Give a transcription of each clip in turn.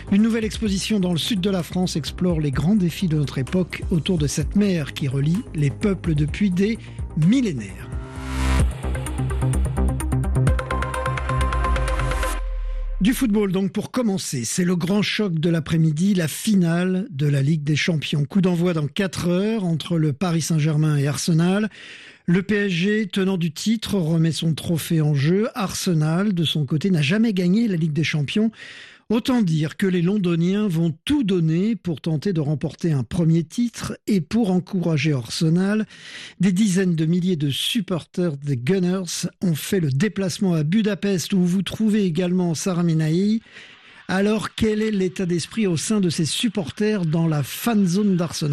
Une nouvelle exposition dans le sud de la France explore les grands défis de notre époque autour de cette mer qui relie les peuples depuis des millénaires. Du football donc pour commencer, c'est le grand choc de l'après-midi, la finale de la Ligue des Champions. Coup d'envoi dans 4 heures entre le Paris Saint-Germain et Arsenal. Le PSG, tenant du titre, remet son trophée en jeu. Arsenal, de son côté, n'a jamais gagné la Ligue des Champions. Autant dire que les Londoniens vont tout donner pour tenter de remporter un premier titre et pour encourager Arsenal. Des dizaines de milliers de supporters des Gunners ont fait le déplacement à Budapest où vous trouvez également Sarah Menahi. Alors, quel est l'état d'esprit au sein de ces supporters dans la fan zone d'Arsenal ?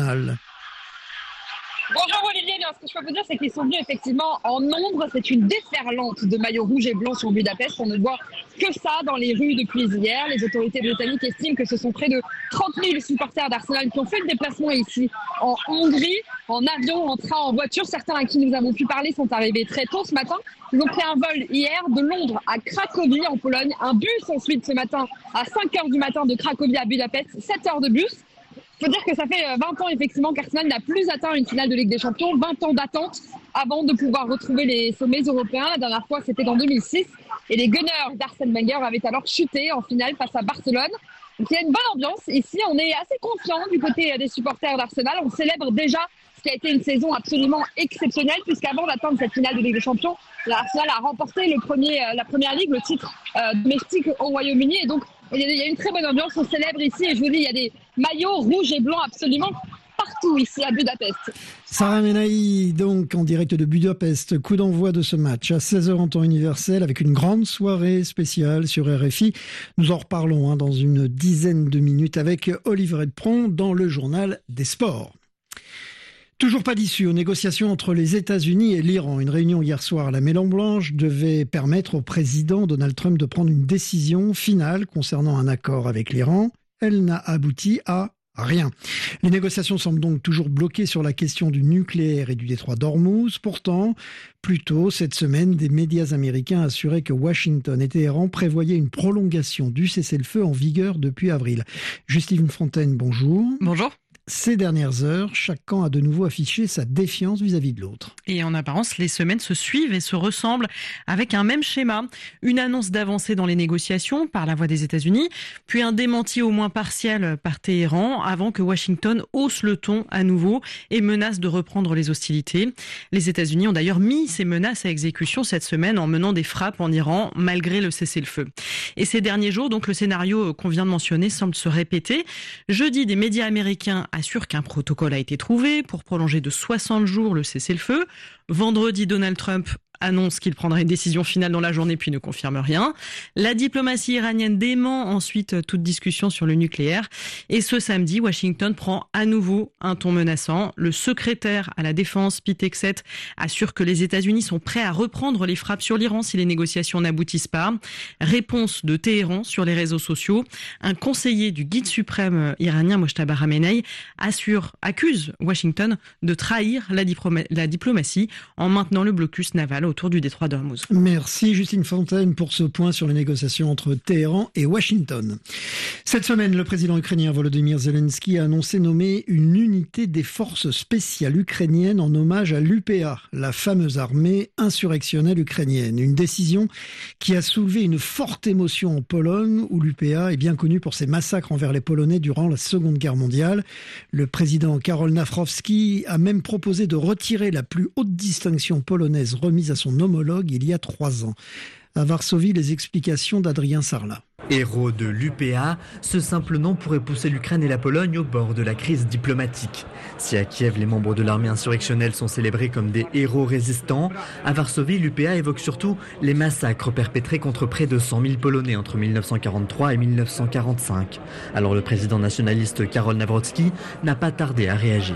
Bonjour Olivier, ce que je peux vous dire, c'est qu'ils sont venus effectivement en nombre. C'est une déferlante de maillots rouges et blancs sur Budapest. On ne voit que ça dans les rues depuis hier. Les autorités britanniques estiment que ce sont près de 30 000 supporters d'Arsenal qui ont fait le déplacement ici en Hongrie, en avion, en train, en voiture. Certains à qui nous avons pu parler sont arrivés très tôt ce matin. Ils ont pris un vol hier de Londres à Cracovie en Pologne. Un bus ensuite ce matin à 5h du matin de Cracovie à Budapest. 7 heures de bus. Il faut dire que ça fait 20 ans effectivement qu'Arsenal n'a plus atteint une finale de Ligue des Champions, 20 ans d'attente avant de pouvoir retrouver les sommets européens. La dernière fois c'était en 2006 et les Gunners d'Arsène Wenger avaient alors chuté en finale face à Barcelone. Donc il y a une bonne ambiance ici, on est assez confiant du côté des supporters d'Arsenal, on célèbre déjà ce qui a été une saison absolument exceptionnelle puisqu'avant d'atteindre cette finale de Ligue des Champions, l'Arsenal a remporté la première ligue, le titre domestique au Royaume-Uni et donc il y a une très bonne ambiance, on célèbre ici et je vous dis, il y a des maillots rouges et blancs absolument partout ici à Budapest. Sarah Menahi, donc en direct de Budapest, coup d'envoi de ce match à 16h en temps universel avec une grande soirée spéciale sur RFI. Nous en reparlons dans une dizaine de minutes avec Olivier Redpron dans le journal des sports. Toujours pas d'issue aux négociations entre les États-Unis et l'Iran. Une réunion hier soir à la Maison-Blanche devait permettre au président Donald Trump de prendre une décision finale concernant un accord avec l'Iran. Elle n'a abouti à rien. Les négociations semblent donc toujours bloquées sur la question du nucléaire et du détroit d'Ormuz. Pourtant, plus tôt cette semaine, des médias américains assuraient que Washington et Téhéran prévoyaient une prolongation du cessez-le-feu en vigueur depuis avril. Justine Fontaine, bonjour. Bonjour. Ces dernières heures, chaque camp a de nouveau affiché sa défiance vis-à-vis de l'autre. Et en apparence, les semaines se suivent et se ressemblent avec un même schéma. Une annonce d'avancée dans les négociations par la voix des États-Unis, puis un démenti au moins partiel par Téhéran avant que Washington hausse le ton à nouveau et menace de reprendre les hostilités. Les États-Unis ont d'ailleurs mis ces menaces à exécution cette semaine en menant des frappes en Iran malgré le cessez-le-feu. Et ces derniers jours, donc le scénario qu'on vient de mentionner semble se répéter. Jeudi, des médias américains assure qu'un protocole a été trouvé pour prolonger de 60 jours le cessez-le-feu. Vendredi, Donald Trump annonce qu'il prendra une décision finale dans la journée puis ne confirme rien. La diplomatie iranienne dément ensuite toute discussion sur le nucléaire. Et ce samedi, Washington prend à nouveau un ton menaçant. Le secrétaire à la défense, Pete Hegseth, assure que les États-Unis sont prêts à reprendre les frappes sur l'Iran si les négociations n'aboutissent pas. Réponse de Téhéran sur les réseaux sociaux. Un conseiller du guide suprême iranien, Mojtaba Khamenei, accuse Washington de trahir la diplomatie en maintenant le blocus naval autour du détroit d'Ormuz. Merci Justine Fontaine pour ce point sur les négociations entre Téhéran et Washington. Cette semaine, le président ukrainien Volodymyr Zelensky a annoncé nommer une unité des forces spéciales ukrainiennes en hommage à l'UPA, la fameuse armée insurrectionnelle ukrainienne. Une décision qui a soulevé une forte émotion en Pologne, où l'UPA est bien connue pour ses massacres envers les Polonais durant la Seconde Guerre mondiale. Le président Karol Nawrocki a même proposé de retirer la plus haute distinction polonaise remise à son homologue il y a 3 ans. À Varsovie, les explications d'Adrien Sarlat. Héros de l'UPA, ce simple nom pourrait pousser l'Ukraine et la Pologne au bord de la crise diplomatique. Si à Kiev, les membres de l'armée insurrectionnelle sont célébrés comme des héros résistants, à Varsovie, l'UPA évoque surtout les massacres perpétrés contre près de 100 000 Polonais entre 1943 et 1945. Alors le président nationaliste Karol Nawrocki n'a pas tardé à réagir.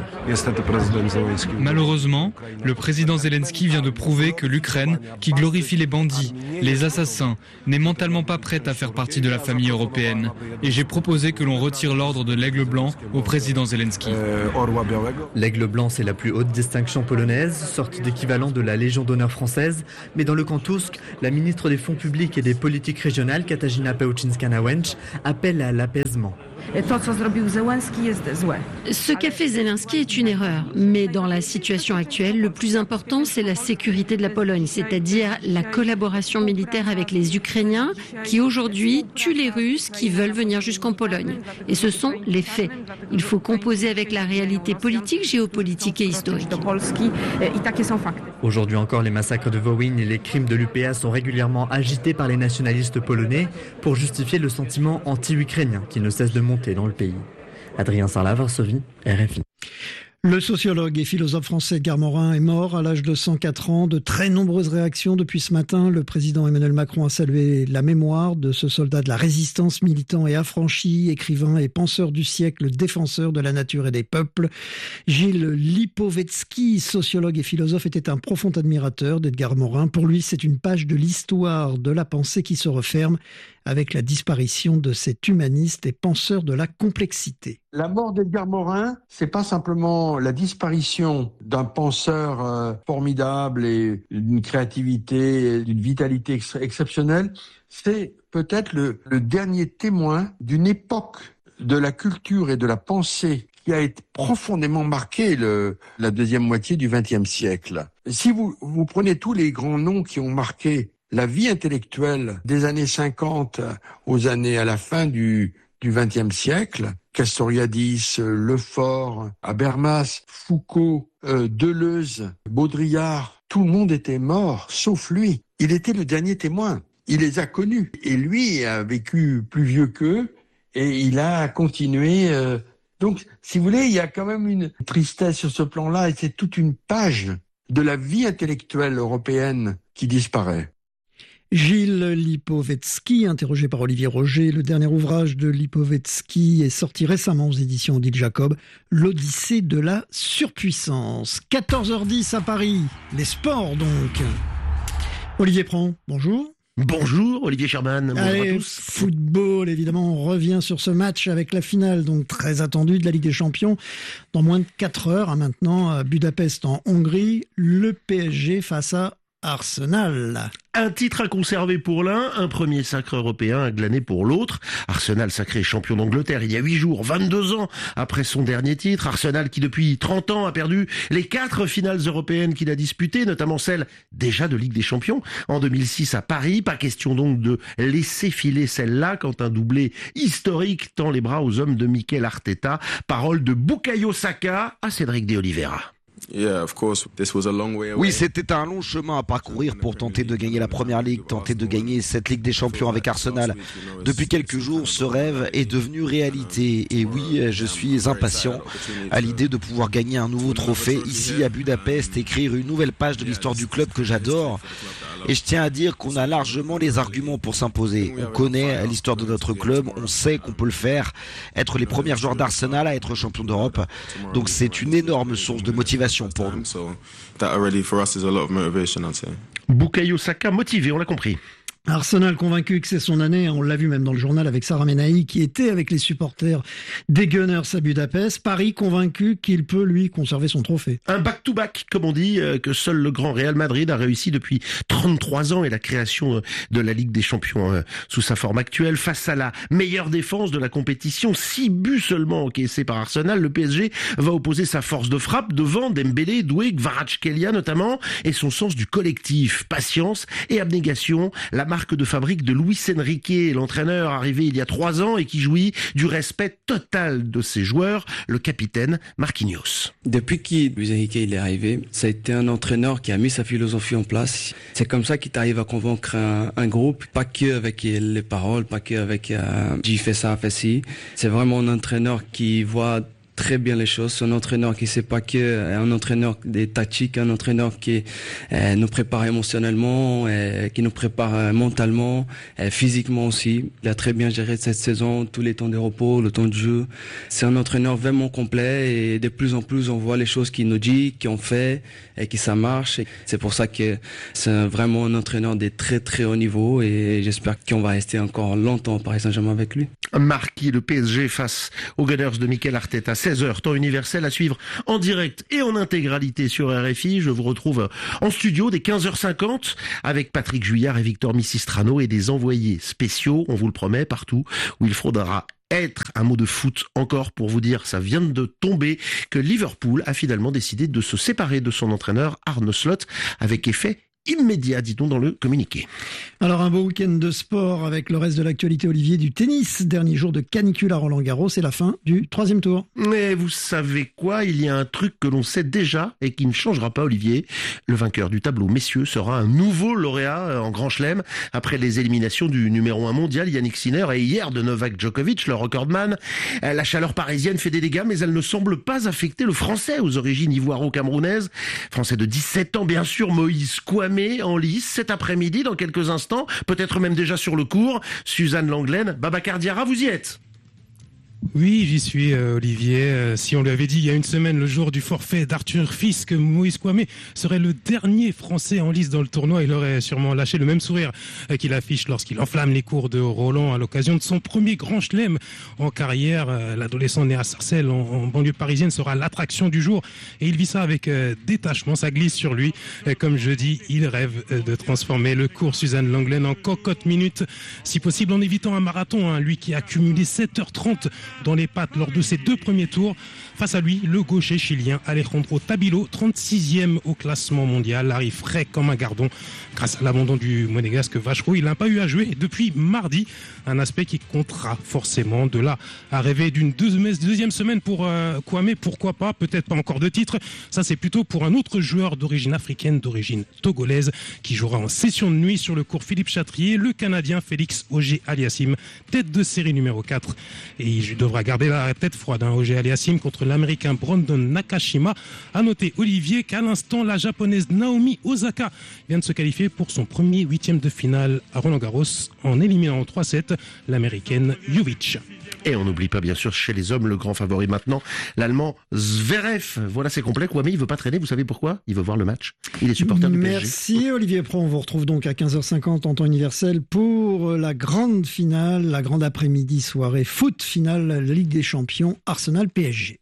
Malheureusement, le président Zelensky vient de prouver que l'Ukraine, qui glorifie les bandits, les assassins, n'est mentalement pas prête à faire partie partie de la famille européenne. Et j'ai proposé que l'on retire l'ordre de l'Aigle Blanc au président Zelensky. L'Aigle Blanc, c'est la plus haute distinction polonaise, sorte d'équivalent de la Légion d'honneur française. Mais dans le camp Tusk, la ministre des Fonds publics et des politiques régionales, Katarzyna Pełczyńska-Łęcz, appelle à l'apaisement. Ce qu'a fait Zelensky est une erreur, mais dans la situation actuelle, le plus important, c'est la sécurité de la Pologne, c'est-à-dire la collaboration militaire avec les Ukrainiens qui aujourd'hui tuent les Russes qui veulent venir jusqu'en Pologne. Et ce sont les faits. Il faut composer avec la réalité politique, géopolitique et historique. Aujourd'hui encore, les massacres de Wołyń et les crimes de l'UPA sont régulièrement agités par les nationalistes polonais pour justifier le sentiment anti-ukrainien qui ne cesse de monter dans le pays. Adrien Sarlat, Varsovie, RFI. Le sociologue et philosophe français Edgar Morin est mort à l'âge de 104 ans. De très nombreuses réactions depuis ce matin. Le président Emmanuel Macron a salué la mémoire de ce soldat de la résistance, militant et affranchi, écrivain et penseur du siècle, défenseur de la nature et des peuples. Gilles Lipovetsky, sociologue et philosophe, était un profond admirateur d'Edgar Morin. Pour lui, c'est une page de l'histoire de la pensée qui se referme avec la disparition de cet humaniste et penseur de la complexité. La mort d'Edgar Morin, c'est pas simplement la disparition d'un penseur formidable et d'une créativité, d'une vitalité exceptionnelle, c'est peut-être le dernier témoin d'une époque de la culture et de la pensée qui a été profondément marquée la deuxième moitié du XXe siècle. Si vous prenez tous les grands noms qui ont marqué la vie intellectuelle des années 50 à la fin du XXe siècle, Castoriadis, Lefort, Habermas, Foucault, Deleuze, Baudrillard, tout le monde était mort, sauf lui. Il était le dernier témoin. Il les a connus. Et lui a vécu plus vieux qu'eux et il a continué. Donc, si vous voulez, il y a quand même une tristesse sur ce plan-là et c'est toute une page de la vie intellectuelle européenne qui disparaît. Gilles Lipovetsky, interrogé par Olivier Roger, le dernier ouvrage de Lipovetsky est sorti récemment aux éditions Odile Jacob, l'Odyssée de la surpuissance. 14h10 à Paris, les sports donc. Olivier Prand, bonjour. Bonjour Olivier Sherman, bonjour Allez, à tous. Football, évidemment, on revient sur ce match avec la finale, donc très attendue de la Ligue des Champions. Dans moins de 4 heures, maintenant, à Budapest en Hongrie, le PSG face à Arsenal. Un titre à conserver pour l'un, un premier sacre européen à glaner pour l'autre. Arsenal sacré champion d'Angleterre il y a 8 jours, 22 ans après son dernier titre. Arsenal qui depuis 30 ans a perdu les 4 finales européennes qu'il a disputées, notamment celle déjà de Ligue des Champions en 2006 à Paris. Pas question donc de laisser filer celle-là quand un doublé historique tend les bras aux hommes de Mikel Arteta. Parole de Bukayo Saka à Cédric de Oliveira. Oui, c'était un long chemin à parcourir pour tenter de gagner la Première Ligue, tenter de gagner cette Ligue des Champions avec Arsenal. Depuis quelques jours, ce rêve est devenu réalité. Et oui, je suis impatient à l'idée de pouvoir gagner un nouveau trophée ici à Budapest, écrire une nouvelle page de l'histoire du club que j'adore. Et je tiens à dire qu'on a largement les arguments pour s'imposer. On connaît l'histoire de notre club, on sait qu'on peut le faire. Être les premiers joueurs d'Arsenal à être champion d'Europe. Donc c'est une énorme source de motivation pour nous. Bukayo Saka motivé, on l'a compris. Arsenal convaincu que c'est son année, on l'a vu même dans le journal avec Sarah Menahi qui était avec les supporters des Gunners à Budapest. Paris convaincu qu'il peut lui conserver son trophée. Un back-to-back, comme on dit, que seul le grand Real Madrid a réussi depuis 33 ans et la création de la Ligue des Champions sous sa forme actuelle. Face à la meilleure défense de la compétition, 6 buts seulement encaissés par Arsenal, le PSG va opposer sa force de frappe devant Dembélé, Doué, Kvaratskhelia notamment et son sens du collectif. Patience et abnégation, la marque de fabrique de Luis Enrique, l'entraîneur arrivé il y a 3 ans et qui jouit du respect total de ses joueurs, le capitaine Marquinhos. Depuis que Luis Enrique est arrivé, ça a été un entraîneur qui a mis sa philosophie en place. C'est comme ça qu'il arrive à convaincre un groupe, pas que avec les paroles, pas que avec j'ai fait ça, fait ci. C'est vraiment un entraîneur qui voit très bien les choses. C'est un entraîneur qui sait pas que un entraîneur des tactiques, un entraîneur qui nous prépare émotionnellement, qui nous prépare mentalement, physiquement aussi. Il a très bien géré cette saison, tous les temps de repos, le temps de jeu. C'est un entraîneur vraiment complet et de plus en plus on voit les choses qu'il nous dit, qu'on fait et que ça marche. Et c'est pour ça que c'est vraiment un entraîneur de très très haut niveau et j'espère qu'on va rester encore longtemps au Paris Saint-Germain avec lui. Marquis, le PSG face aux Gunners de Mikel Arteta, 16h, temps universel à suivre en direct et en intégralité sur RFI. Je vous retrouve en studio dès 15h50 avec Patrick Juillard et Victor Missistrano et des envoyés spéciaux, on vous le promet, partout où il faudra être. Un mot de foot encore pour vous dire, ça vient de tomber, que Liverpool a finalement décidé de se séparer de son entraîneur Arne Slot avec effet immédiat, dit-on dans le communiqué. Alors un beau week-end de sport avec le reste de l'actualité, Olivier, du tennis. Dernier jour de canicule à Roland-Garros, c'est la fin du 3e tour. Mais vous savez quoi, il y a un truc que l'on sait déjà et qui ne changera pas, Olivier. Le vainqueur du tableau messieurs sera un nouveau lauréat en Grand Chelem après les éliminations du numéro 1 mondial Yannick Sinner et hier de Novak Djokovic, le recordman. La chaleur parisienne fait des dégâts, mais elle ne semble pas affecter le français aux origines ivoiro-camerounaises. Français de 17 ans, bien sûr, Moïse Kouamé en lice cet après-midi dans quelques instants, peut-être même déjà sur le court. Suzanne Langlaine, Babacar Diarra, vous y êtes? Oui, j'y suis, Olivier. Si on lui avait dit il y a une semaine, le jour du forfait d'Arthur Fils, que Moïse Kouamé serait le dernier Français en lice dans le tournoi, il aurait sûrement lâché le même sourire qu'il affiche lorsqu'il enflamme les cours de Roland à l'occasion de son premier grand chelem en carrière. L'adolescent né à Sarcelles, en banlieue parisienne, sera l'attraction du jour et il vit ça avec détachement. Ça glisse sur lui. Comme je dis, il rêve de transformer le cours Suzanne Langlaine en cocotte minute, si possible en évitant un marathon. Lui qui a cumulé 7h30 dans les pattes lors de ses 2 premiers tours. Face à lui, le gaucher chilien Alejandro Tabilo, 36e au classement mondial, arrive frais comme un gardon grâce à l'abandon du monégasque Vachereau. Il n'a pas eu à jouer depuis mardi, un aspect qui comptera forcément. De là à rêver d'une deuxième semaine pour Kouamé, pourquoi pas, peut-être pas encore de titre. Ça, c'est plutôt pour un autre joueur d'origine africaine, d'origine togolaise, qui jouera en session de nuit sur le cours Philippe Chatrier, le Canadien Félix Auger-Aliassime, tête de série numéro 4. Et il devra garder la tête froide, Auger-Aliassime contre l'Américain Brandon Nakashima. À noter, Olivier, qu'à l'instant, la Japonaise Naomi Osaka vient de se qualifier pour son premier 8e de finale à Roland-Garros en éliminant en 3-7 l'Américaine Jovic. Et on n'oublie pas, bien sûr, chez les hommes, le grand favori maintenant, l'Allemand Zverev. Voilà, c'est complet. Kouamé, il veut pas traîner. Vous savez pourquoi? Il veut voir le match. Il est supporter du PSG. Merci, Olivier Pro. On vous retrouve donc à 15h50 en temps universel pour la grande finale, la grande après-midi soirée foot finale, la Ligue des Champions, Arsenal-PSG.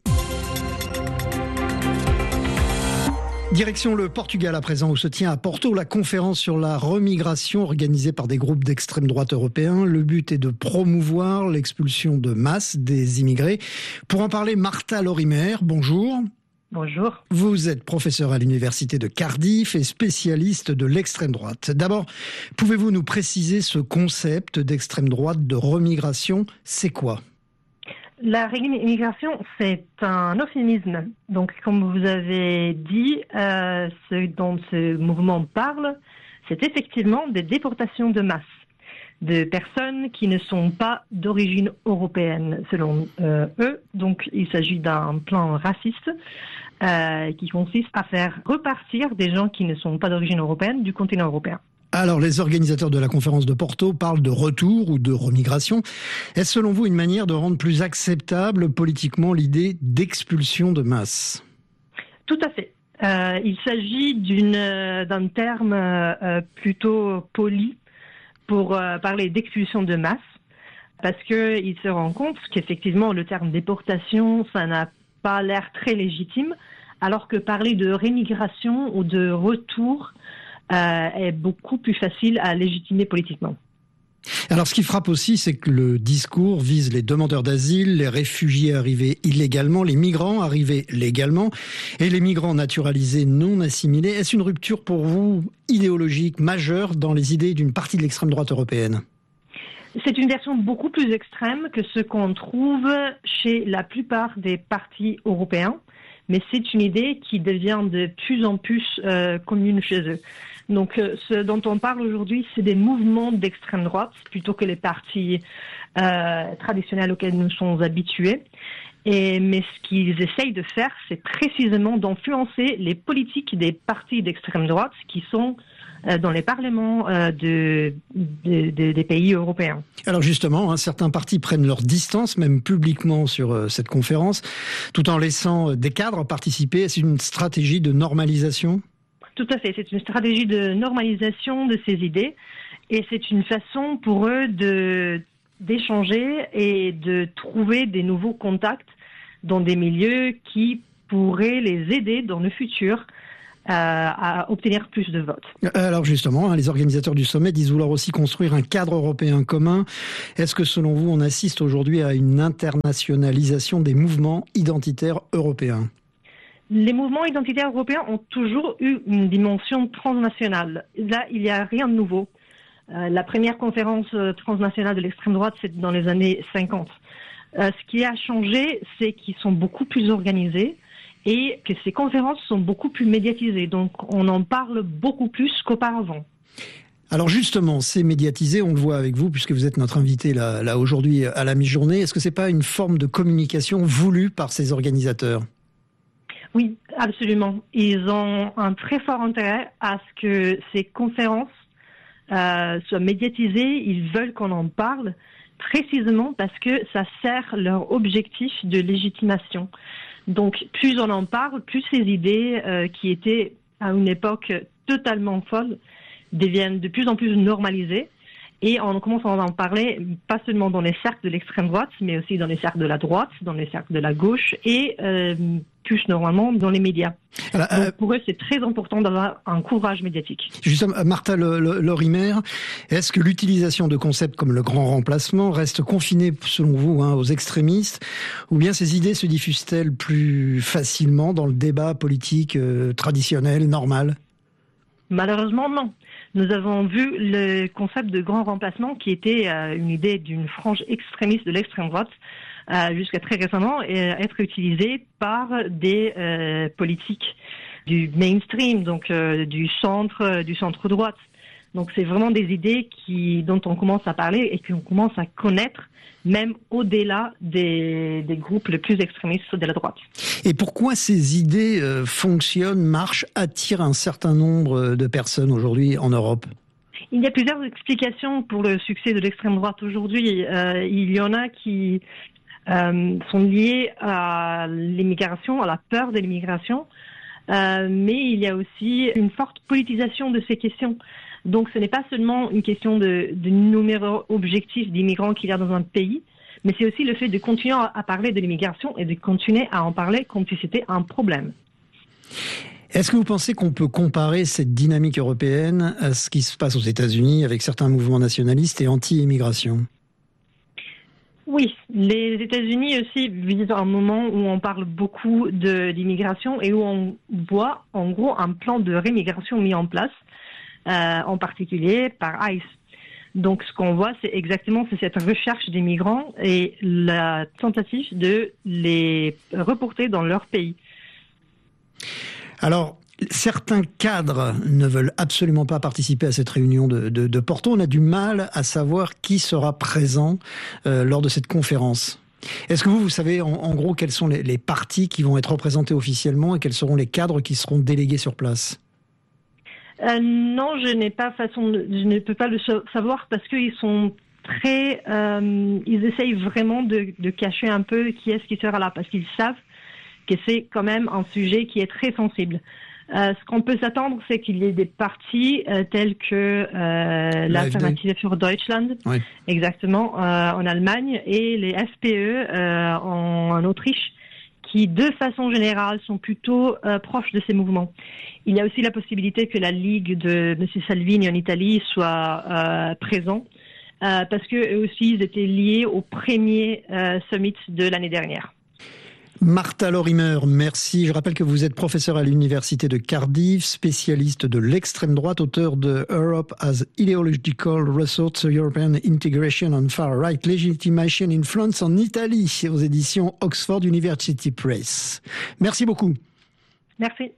Direction le Portugal à présent, où se tient à Porto la conférence sur la remigration organisée par des groupes d'extrême droite européens. Le but est de promouvoir l'expulsion de masse des immigrés. Pour en parler, Martha Lorimer, bonjour. Bonjour. Vous êtes professeur à l'université de Cardiff et spécialiste de l'extrême droite. D'abord, pouvez-vous nous préciser ce concept d'extrême droite, de remigration? C'est quoi? La remigration, c'est un euphémisme. Donc, comme vous avez dit, ce dont ce mouvement parle, c'est effectivement des déportations de masse de personnes qui ne sont pas d'origine européenne, selon eux. Donc, il s'agit d'un plan raciste qui consiste à faire repartir des gens qui ne sont pas d'origine européenne du continent européen. Alors, les organisateurs de la conférence de Porto parlent de retour ou de remigration. Est-ce selon vous une manière de rendre plus acceptable politiquement l'idée d'expulsion de masse? Tout à fait. Il s'agit d'un terme plutôt poli pour parler d'expulsion de masse, parce qu'il se rend compte qu'effectivement le terme déportation, ça n'a pas l'air très légitime, alors que parler de rémigration ou de retour est beaucoup plus facile à légitimer politiquement. Alors ce qui frappe aussi, c'est que le discours vise les demandeurs d'asile, les réfugiés arrivés illégalement, les migrants arrivés légalement et les migrants naturalisés non assimilés. Est-ce une rupture pour vous idéologique majeure dans les idées d'une partie de l'extrême droite européenne? C'est une version beaucoup plus extrême que ce qu'on trouve chez la plupart des partis européens. mais c'est une idée qui devient de plus en plus commune chez eux. Donc, ce dont on parle aujourd'hui, c'est des mouvements d'extrême droite, plutôt que les partis traditionnels auxquels nous sommes habitués. Mais ce qu'ils essayent de faire, c'est précisément d'influencer les politiques des partis d'extrême droite qui sont dans les parlements des pays européens. Alors justement, certains partis prennent leur distance, même publiquement, sur cette conférence, tout en laissant des cadres participer. C'est une stratégie de normalisation ? Tout à fait, c'est une stratégie de normalisation de ces idées et c'est une façon pour eux d'échanger et de trouver des nouveaux contacts dans des milieux qui pourraient les aider dans le futur à obtenir plus de votes. Alors justement, les organisateurs du sommet disent vouloir aussi construire un cadre européen commun. Est-ce que selon vous, on assiste aujourd'hui à une internationalisation des mouvements identitaires européens ? Les mouvements identitaires européens ont toujours eu une dimension transnationale. Là, il n'y a rien de nouveau. La première conférence transnationale de l'extrême droite, c'est dans les années 50. Ce qui a changé, c'est qu'ils sont beaucoup plus organisés et que ces conférences sont beaucoup plus médiatisées. Donc, on en parle beaucoup plus qu'auparavant. Alors justement, c'est médiatisé, on le voit avec vous, puisque vous êtes notre invité là aujourd'hui à la mi-journée. Est-ce que c'est pas une forme de communication voulue par ces organisateurs ? Oui, absolument. Ils ont un très fort intérêt à ce que ces conférences soient médiatisées. Ils veulent qu'on en parle précisément parce que ça sert leur objectif de légitimation. Donc, plus on en parle, plus ces idées qui étaient à une époque totalement folles deviennent de plus en plus normalisées. Et on commence à en parler, pas seulement dans les cercles de l'extrême droite, mais aussi dans les cercles de la droite, dans les cercles de la gauche et plus normalement dans les médias. Alors, donc pour eux, c'est très important d'avoir un couvrage médiatique. Justement, Martha Lorimer, est-ce que l'utilisation de concepts comme le grand remplacement reste confinée, selon vous, aux extrémistes, ou bien ces idées se diffusent-elles plus facilement dans le débat politique traditionnel, normal ? Malheureusement, non. Nous avons vu le concept de grand remplacement qui était une idée d'une frange extrémiste de l'extrême droite jusqu'à très récemment être utilisé par des politiques du mainstream, donc du centre droite. Donc c'est vraiment des idées dont on commence à parler et qu'on commence à connaître même au-delà des groupes les plus extrémistes de la droite. Et pourquoi ces idées fonctionnent, marchent, attirent un certain nombre de personnes aujourd'hui en Europe ? Il y a plusieurs explications pour le succès de l'extrême droite aujourd'hui. Il y en a qui sont liées à l'immigration, à la peur de l'immigration, mais il y a aussi une forte politisation de ces questions. Donc ce n'est pas seulement une question de numéro objectif d'immigrants qu'il y a dans un pays, mais c'est aussi le fait de continuer à parler de l'immigration et de continuer à en parler comme si c'était un problème. Est-ce que vous pensez qu'on peut comparer cette dynamique européenne à ce qui se passe aux États-Unis avec certains mouvements nationalistes et anti-immigration ? Oui, les États-Unis aussi vivent un moment où on parle beaucoup d'immigration et où on voit en gros un plan de rémigration mis en place, en particulier par ICE. Donc ce qu'on voit, c'est cette recherche des migrants et la tentative de les reporter dans leur pays. Alors, certains cadres ne veulent absolument pas participer à cette réunion de Porto. On a du mal à savoir qui sera présent lors de cette conférence. Est-ce que vous savez en gros quels sont les partis qui vont être représentés officiellement et quels seront les cadres qui seront délégués sur place ? Non, je ne peux pas le savoir parce qu'ils sont ils essayent vraiment de cacher un peu qui est-ce qui sera là parce qu'ils savent que c'est quand même un sujet qui est très sensible. Ce qu'on peut s'attendre, c'est qu'il y ait des partis tels que l'Alternative für Deutschland, oui. Exactement, en Allemagne, et les FPÖ en Autriche, qui de façon générale sont plutôt proches de ces mouvements. Il y a aussi la possibilité que la Ligue de M. Salvini en Italie soit présent, parce qu'eux aussi, ils étaient liés au premier summit de l'année dernière. Martha Lorimer, merci. Je rappelle que vous êtes professeur à l'université de Cardiff, spécialiste de l'extrême droite, auteur de Europe as Ideological Resource, European Integration and Far-Right Legitimation Influence en Italie, aux éditions Oxford University Press. Merci beaucoup. Merci.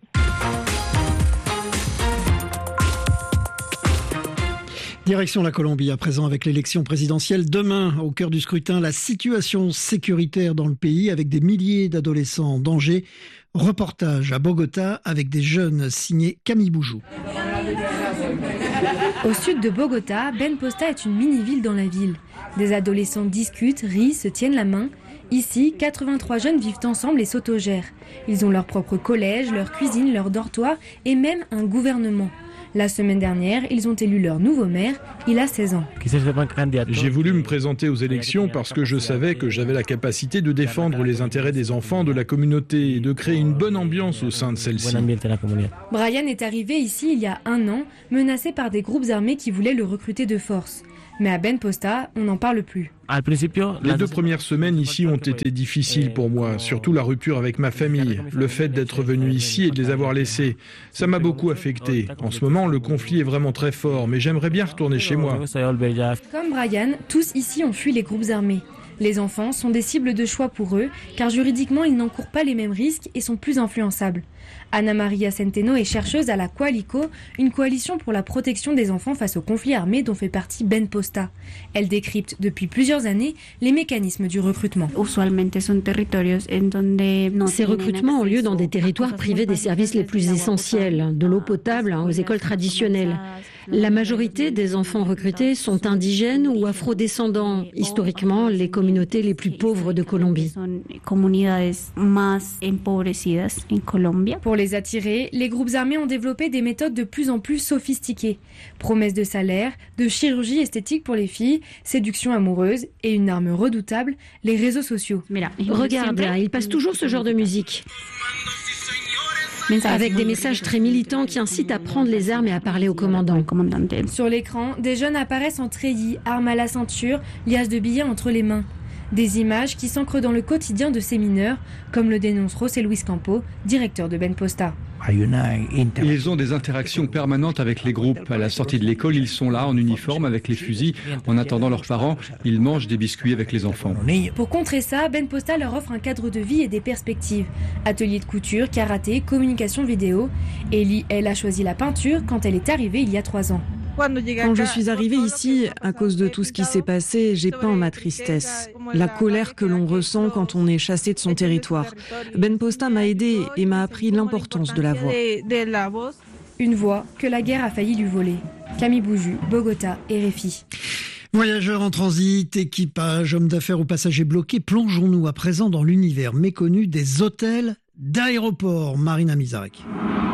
Direction la Colombie, à présent avec l'élection présidentielle. Demain, au cœur du scrutin, la situation sécuritaire dans le pays avec des milliers d'adolescents en danger. Reportage à Bogota avec des jeunes, signé Camille Boujou. Au sud de Bogota, Ben Posta est une mini-ville dans la ville. Des adolescents discutent, rient, se tiennent la main. Ici, 83 jeunes vivent ensemble et s'autogèrent. Ils ont leur propre collège, leur cuisine, leur dortoir et même un gouvernement. La semaine dernière, ils ont élu leur nouveau maire. Il a 16 ans. J'ai voulu me présenter aux élections parce que je savais que j'avais la capacité de défendre les intérêts des enfants de la communauté et de créer une bonne ambiance au sein de celle-ci. Brian est arrivé ici il y a 1 an, menacé par des groupes armés qui voulaient le recruter de force. Mais à Ben Posta, on n'en parle plus. Les 2 premières semaines ici ont été difficiles pour moi, surtout la rupture avec ma famille, le fait d'être venu ici et de les avoir laissés. Ça m'a beaucoup affecté. En ce moment, le conflit est vraiment très fort, mais j'aimerais bien retourner chez moi. Comme Brian, tous ici ont fui les groupes armés. Les enfants sont des cibles de choix pour eux, car juridiquement, ils n'encourent pas les mêmes risques et sont plus influençables. Ana Maria Centeno est chercheuse à la Coalico, une coalition pour la protection des enfants face aux conflits armés dont fait partie Ben Posta. Elle décrypte depuis plusieurs années les mécanismes du recrutement. Ces recrutements ont lieu dans des territoires privés des services les plus essentiels, de l'eau potable aux écoles traditionnelles. La majorité des enfants recrutés sont indigènes ou afrodescendants, historiquement les communautés les plus pauvres de Colombie. Pour les attirer, les groupes armés ont développé des méthodes de plus en plus sophistiquées. Promesses de salaire, de chirurgie esthétique pour les filles, séduction amoureuse et une arme redoutable, les réseaux sociaux. Regarde, il passe toujours ce genre de musique. Avec des messages très militants qui incitent à prendre les armes et à parler au commandant. Sur l'écran, des jeunes apparaissent en treillis, armes à la ceinture, liasses de billets entre les mains. Des images qui s'ancrent dans le quotidien de ces mineurs, comme le dénonce José Luis Campo, directeur de Ben Posta. Ils ont des interactions permanentes avec les groupes. À la sortie de l'école, ils sont là en uniforme avec les fusils. En attendant leurs parents, ils mangent des biscuits avec les enfants. Pour contrer ça, Ben Posta leur offre un cadre de vie et des perspectives. Ateliers de couture, karaté, communication vidéo. Ellie, elle, a choisi la peinture quand elle est arrivée il y a 3 ans. Quand je suis arrivée ici, à cause de tout ce qui s'est passé, j'ai peint ma tristesse. La colère que l'on ressent quand on est chassé de son territoire. Ben Posta m'a aidée et m'a appris l'importance de la voix. Une voix que la guerre a failli lui voler. Camille Boujou, Bogota, RFI. Voyageurs en transit, équipage, hommes d'affaires ou passagers bloqués, plongeons-nous à présent dans l'univers méconnu des hôtels d'aéroports. Marina Mizarek.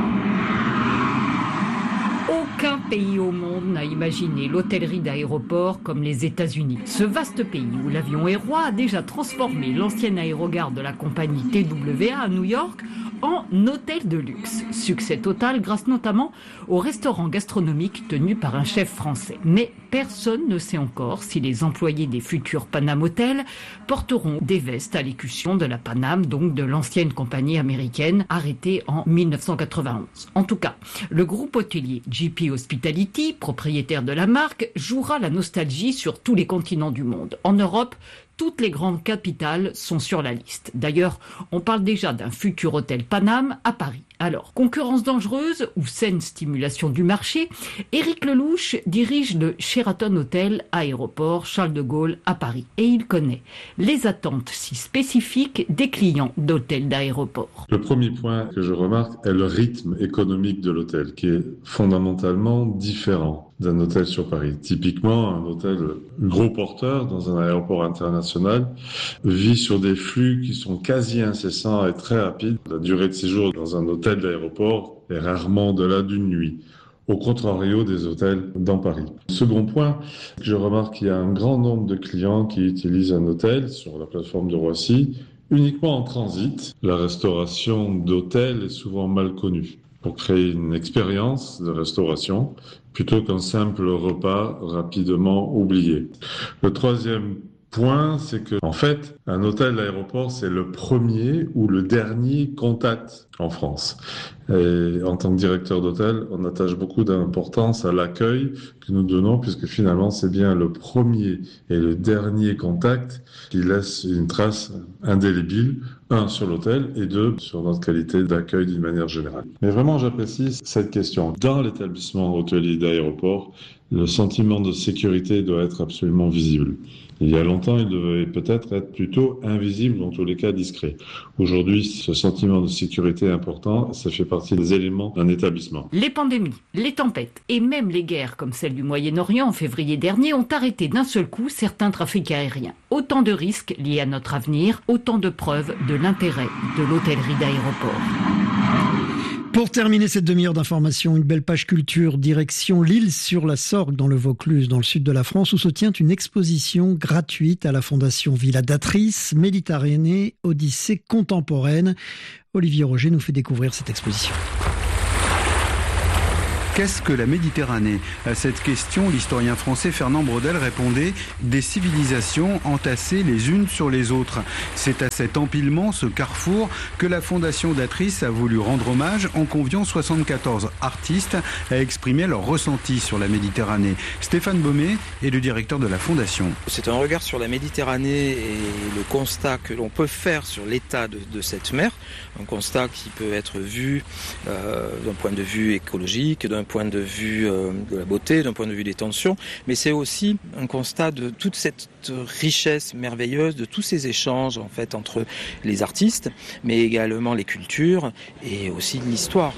Aucun pays au monde n'a imaginé l'hôtellerie d'aéroport comme les États-Unis. Ce vaste pays où l'avion est roi a déjà transformé l'ancienne aérogare de la compagnie TWA à New York en hôtel de luxe. Succès total grâce notamment au restaurant gastronomique tenu par un chef français. Mais personne ne sait encore si les employés des futurs Panam Hotels porteront des vestes à l'écution de la Panam, donc de l'ancienne compagnie américaine arrêtée en 1991. En tout cas, le groupe hôtelier JP Hospitality, propriétaire de la marque, jouera la nostalgie sur tous les continents du monde. En Europe, toutes les grandes capitales sont sur la liste. D'ailleurs, on parle déjà d'un futur hôtel Panam à Paris. Alors, concurrence dangereuse ou saine stimulation du marché, Éric Lelouch dirige le Sheraton Hotel Aéroport Charles de Gaulle à Paris. Et il connaît les attentes si spécifiques des clients d'hôtels d'aéroport. Le premier point que je remarque est le rythme économique de l'hôtel, qui est fondamentalement différent d'un hôtel sur Paris. Typiquement, un hôtel gros porteur dans un aéroport international vit sur des flux qui sont quasi incessants et très rapides. La durée de séjour dans un hôtel d'aéroport est rarement au-delà d'une nuit, au contrario des hôtels dans Paris. Second point, je remarque qu'il y a un grand nombre de clients qui utilisent un hôtel sur la plateforme de Roissy uniquement en transit. La restauration d'hôtel est souvent mal connue pour créer une expérience de restauration plutôt qu'un simple repas rapidement oublié. Le troisième point, c'est que, en fait, un hôtel d'aéroport, c'est le premier ou le dernier contact en France. Et en tant que directeur d'hôtel, on attache beaucoup d'importance à l'accueil que nous donnons, puisque finalement, c'est bien le premier et le dernier contact qui laisse une trace indélébile, un, sur l'hôtel, et deux, sur notre qualité d'accueil d'une manière générale. Mais vraiment, j'apprécie cette question. Dans l'établissement hôtelier d'aéroport, le sentiment de sécurité doit être absolument visible. Il y a longtemps, il devait peut-être être plutôt invisible, en tous les cas discret. Aujourd'hui, ce sentiment de sécurité est important, ça fait partie des éléments d'un établissement. Les pandémies, les tempêtes et même les guerres comme celle du Moyen-Orient en février dernier ont arrêté d'un seul coup certains trafics aériens. Autant de risques liés à notre avenir, autant de preuves de l'intérêt de l'hôtellerie d'aéroport. Pour terminer cette demi-heure d'information, une belle page culture, direction l'Île-sur-la-Sorgue dans le Vaucluse, dans le sud de la France, où se tient une exposition gratuite à la Fondation Villa d'Atrice, Méditerranée, Odyssée contemporaine. Olivier Roger nous fait découvrir cette exposition. Qu'est-ce que la Méditerranée ? À cette question, l'historien français Fernand Braudel répondait « Des civilisations entassées les unes sur les autres ». C'est à cet empilement, ce carrefour, que la Fondation d'Atrice a voulu rendre hommage en conviant 74 artistes à exprimer leur ressenti sur la Méditerranée. Stéphane Baumet est le directeur de la Fondation. C'est un regard sur la Méditerranée et le constat que l'on peut faire sur l'état de cette mer, un constat qui peut être vu d'un point de vue écologique, d'un point de vue de la beauté, d'un point de vue des tensions, mais c'est aussi un constat de toute cette richesse merveilleuse, de tous ces échanges en fait entre les artistes, mais également les cultures et aussi l'histoire.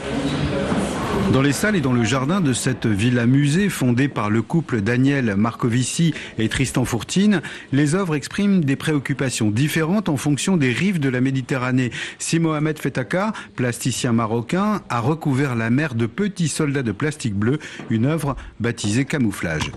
Dans les salles et dans le jardin de cette villa-musée fondée par le couple Daniel Marcovici et Tristan Fourtine, les œuvres expriment des préoccupations différentes en fonction des rives de la Méditerranée. Si Mohamed Fetaka, plasticien marocain, a recouvert la mer de petits soldats de plastique bleu, une œuvre baptisée Camouflage.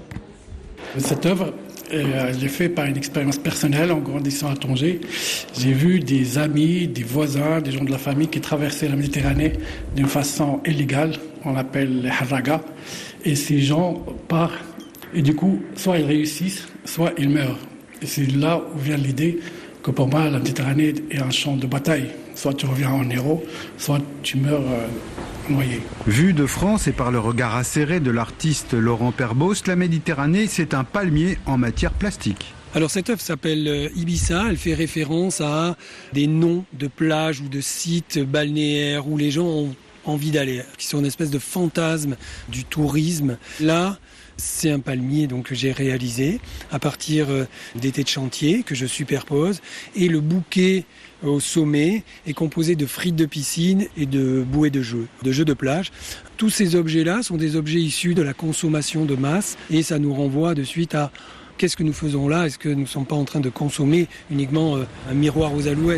Cette œuvre, je l'ai fait par une expérience personnelle en grandissant à Tanger. J'ai vu des amis, des voisins, des gens de la famille qui traversaient la Méditerranée d'une façon illégale. On l'appelle les harragas. Et ces gens partent. Et du coup, soit ils réussissent, soit ils meurent. Et c'est là où vient l'idée que pour moi, la Méditerranée est un champ de bataille. Soit tu reviens en héros, soit tu meurs noyé. Vue de France et par le regard acéré de l'artiste Laurent Perbos, la Méditerranée, c'est un palmier en matière plastique. Alors cette œuvre s'appelle Ibiza, elle fait référence à des noms de plages ou de sites balnéaires où les gens ont envie d'aller, qui sont une espèce de fantasme du tourisme. Là, c'est un palmier donc, que j'ai réalisé à partir d'étais de chantier que je superpose et le bouquet au sommet est composé de frites de piscine et de bouées de jeux de plage. Tous ces objets-là sont des objets issus de la consommation de masse et ça nous renvoie de suite à qu'est-ce que nous faisons là ? Est-ce que nous ne sommes pas en train de consommer uniquement un miroir aux alouettes ?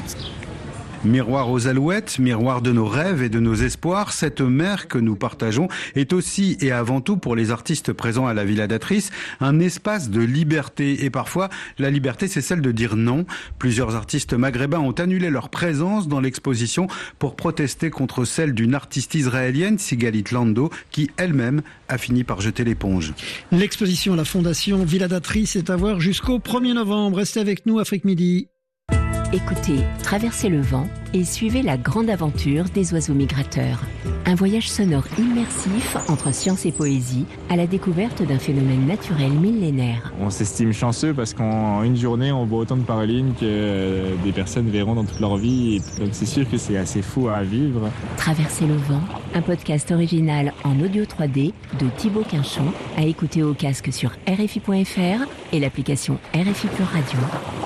Miroir aux alouettes, miroir de nos rêves et de nos espoirs, cette mer que nous partageons est aussi et avant tout pour les artistes présents à la Villa d'Atrice un espace de liberté. Et parfois, la liberté, c'est celle de dire non. Plusieurs artistes maghrébins ont annulé leur présence dans l'exposition pour protester contre celle d'une artiste israélienne, Sigalit Lando, qui elle-même a fini par jeter l'éponge. L'exposition à la Fondation Villa d'Atrice est à voir jusqu'au 1er novembre. Restez avec nous, Afrique Midi. Écoutez, traversez le vent et suivez la grande aventure des oiseaux migrateurs. Un voyage sonore immersif entre science et poésie à la découverte d'un phénomène naturel millénaire. On s'estime chanceux parce qu'en une journée, on voit autant de parolines que des personnes verront dans toute leur vie. Donc c'est sûr que c'est assez fou à vivre. Traverser le vent, un podcast original en audio 3D de Thibaut Quinchon à écouter au casque sur RFI.fr et l'application RFI Plus Radio.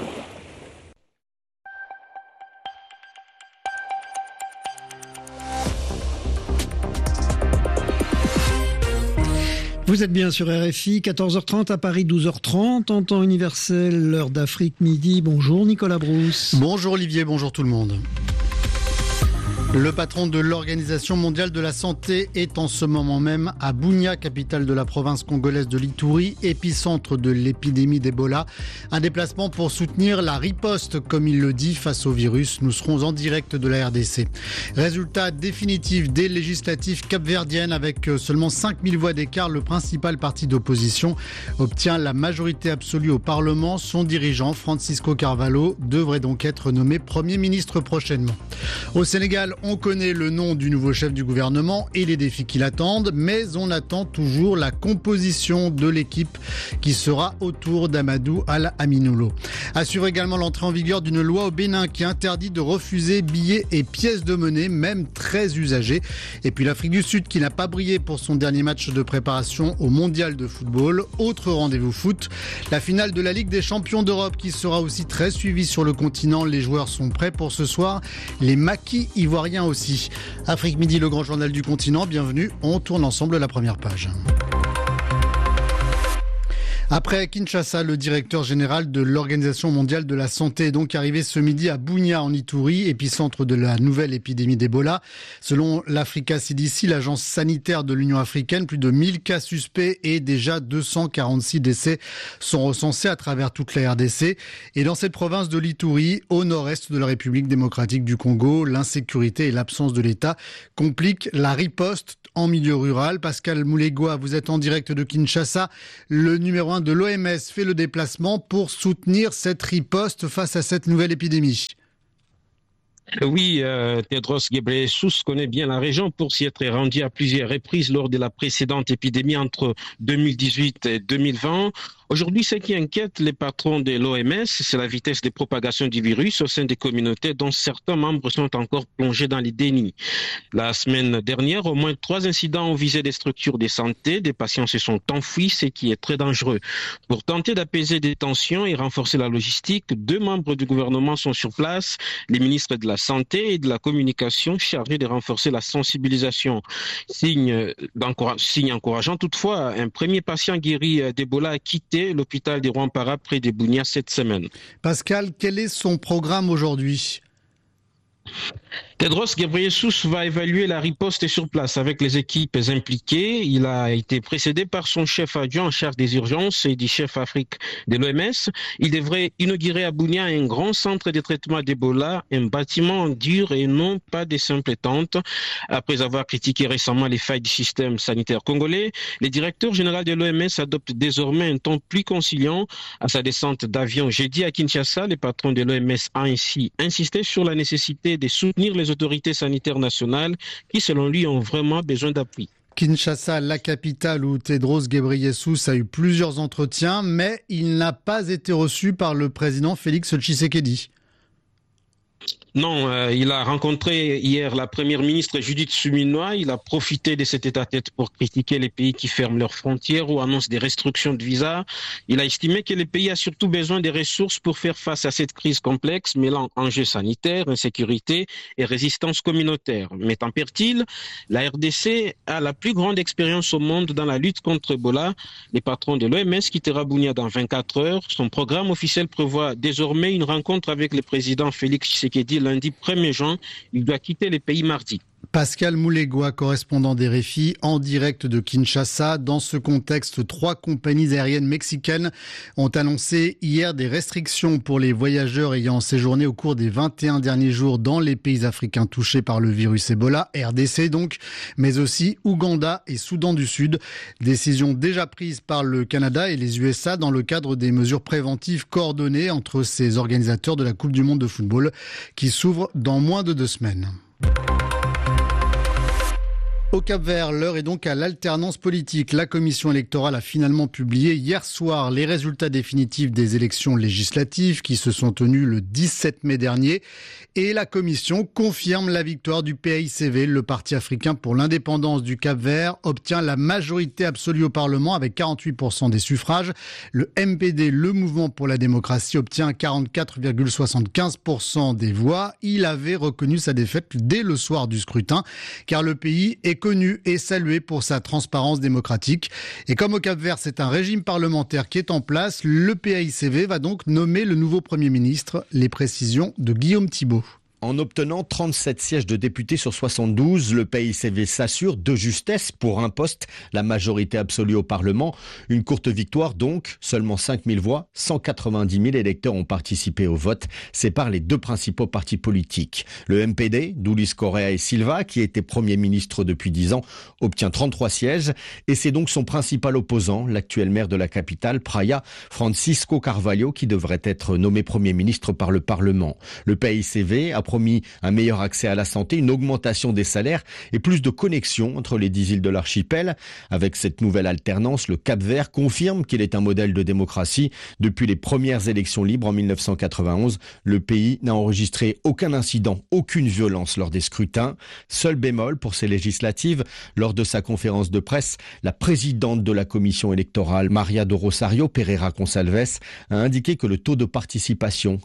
Vous êtes bien sur RFI, 14h30 à Paris, 12h30 en temps universel, l'heure d'Afrique midi. Bonjour Nicolas Brousse. Bonjour Olivier, bonjour tout le monde. Le patron de l'Organisation mondiale de la santé est en ce moment même à Bunia, capitale de la province congolaise de l'Ituri, épicentre de l'épidémie d'Ebola. Un déplacement pour soutenir la riposte, comme il le dit, face au virus. Nous serons en direct de la RDC. Résultat définitif des législatives capverdiennes avec seulement 5000 voix d'écart. Le principal parti d'opposition obtient la majorité absolue au Parlement. Son dirigeant, Francisco Carvalho, devrait donc être nommé Premier ministre prochainement. Au Sénégal, on connaît le nom du nouveau chef du gouvernement et les défis qui l'attendent, mais on attend toujours la composition de l'équipe qui sera autour d'Amadou Al-Aminoulo. Assure également l'entrée en vigueur d'une loi au Bénin qui interdit de refuser billets et pièces de monnaie, même très usagées. Et puis l'Afrique du Sud qui n'a pas brillé pour son dernier match de préparation au mondial de football. Autre rendez-vous foot, la finale de la Ligue des champions d'Europe qui sera aussi très suivie sur le continent. Les joueurs sont prêts pour ce soir. Les maquis ivoiriens aussi. Afrique Midi, le grand journal du continent. Bienvenue, on tourne ensemble la première page. Après Kinshasa, le directeur général de l'Organisation mondiale de la santé est donc arrivé ce midi à Bunia en Ituri, épicentre de la nouvelle épidémie d'Ebola. Selon l'Africa CDC, l'agence sanitaire de l'Union africaine, plus de 1000 cas suspects et déjà 246 décès sont recensés à travers toute la RDC. Et dans cette province de l'Ituri, au nord-est de la République démocratique du Congo, l'insécurité et l'absence de l'État compliquent la riposte en milieu rural. Pascal Moulégoa, vous êtes en direct de Kinshasa. Le numéro 1 de l'OMS fait le déplacement pour soutenir cette riposte face à cette nouvelle épidémie. Oui, Tedros Ghebreyesus connaît bien la région pour s'y être rendu à plusieurs reprises lors de la précédente épidémie entre 2018 et 2020. Aujourd'hui, ce qui inquiète les patrons de l'OMS, c'est la vitesse de propagation du virus au sein des communautés dont certains membres sont encore plongés dans les dénis. La semaine dernière, au moins 3 incidents ont visé des structures de santé. Des patients se sont enfuis, ce qui est très dangereux. Pour tenter d'apaiser des tensions et renforcer la logistique, 2 membres du gouvernement sont sur place, les ministres de la Santé et de la Communication chargés de renforcer la sensibilisation. Signe encourageant toutefois, un premier patient guéri d'Ebola a quitté l'hôpital de Rwampara près de Bunia cette semaine. Pascal, quel est son programme aujourd'hui ? Tedros Ghebreyesus va évaluer la riposte sur place avec les équipes impliquées. Il a été précédé par son chef adjoint en charge des urgences et du chef Afrique de l'OMS. Il devrait inaugurer à Bunia un grand centre de traitement d'Ebola, un bâtiment en dur et non pas des simples tentes. Après avoir critiqué récemment les failles du système sanitaire congolais, le directeur général de l'OMS adopte désormais un ton plus conciliant. À sa descente d'avion jeudi à Kinshasa, le patron de l'OMS a ainsi insisté sur la nécessité de soutenir les autorités sanitaires nationales qui, selon lui, ont vraiment besoin d'appui. Kinshasa, la capitale où Tedros Ghebreyesus a eu plusieurs entretiens, mais il n'a pas été reçu par le président Félix Tshisekedi. Non, il a rencontré hier la première ministre Judith Suminwa. Il a profité de cet état-tête pour critiquer les pays qui ferment leurs frontières ou annoncent des restrictions de visa. Il a estimé que le pays a surtout besoin des ressources pour faire face à cette crise complexe, mêlant enjeux sanitaires, insécurité et résistance communautaire. Mais tempère-t-il, la RDC a la plus grande expérience au monde dans la lutte contre Ebola. Le patron de l'OMS quittera Bunia dans 24 heures. Son programme officiel prévoit désormais une rencontre avec le président Félix Tshisekedi lundi 1er juin. Il doit quitter le pays mardi. Pascal Moulégoa, correspondant des RFI, en direct de Kinshasa. Dans ce contexte, 3 compagnies aériennes mexicaines ont annoncé hier des restrictions pour les voyageurs ayant séjourné au cours des 21 derniers jours dans les pays africains touchés par le virus Ebola, RDC donc, mais aussi Ouganda et Soudan du Sud. Décision déjà prise par le Canada et les USA dans le cadre des mesures préventives coordonnées entre ces organisateurs de la Coupe du monde de football qui s'ouvre dans moins de 2 semaines. Au Cap-Vert, l'heure est donc à l'alternance politique. La commission électorale a finalement publié hier soir les résultats définitifs des élections législatives qui se sont tenues le 17 mai dernier. Et la commission confirme la victoire du PAICV, le Parti africain pour l'indépendance du Cap-Vert, obtient la majorité absolue au Parlement avec 48% des suffrages. Le MPD, le Mouvement pour la démocratie, obtient 44,75% des voix. Il avait reconnu sa défaite dès le soir du scrutin, car le pays est connu et salué pour sa transparence démocratique. Et comme au Cap-Vert, c'est un régime parlementaire qui est en place, le PAICV va donc nommer le nouveau Premier ministre. Les précisions de Guillaume Thibault. En obtenant 37 sièges de députés sur 72, le PICV s'assure de justesse pour un poste, la majorité absolue au Parlement. Une courte victoire donc, seulement 5000 voix, 190 000 électeurs ont participé au vote. C'est par les deux principaux partis politiques. Le MPD, d'Ulis Correa et Silva, qui était Premier ministre depuis 10 ans, obtient 33 sièges et c'est donc son principal opposant, l'actuel maire de la capitale, Praia, Francisco Carvalho, qui devrait être nommé Premier ministre par le Parlement. Le PICV a promis un meilleur accès à la santé, une augmentation des salaires et plus de connexions entre les 10 îles de l'archipel. Avec cette nouvelle alternance, le Cap-Vert confirme qu'il est un modèle de démocratie. Depuis les premières élections libres en 1991, le pays n'a enregistré aucun incident, aucune violence lors des scrutins. Seul bémol pour ces législatives, lors de sa conférence de presse, la présidente de la commission électorale, Maria do Rosario Pereira Gonçalves, a indiqué que le taux de participation,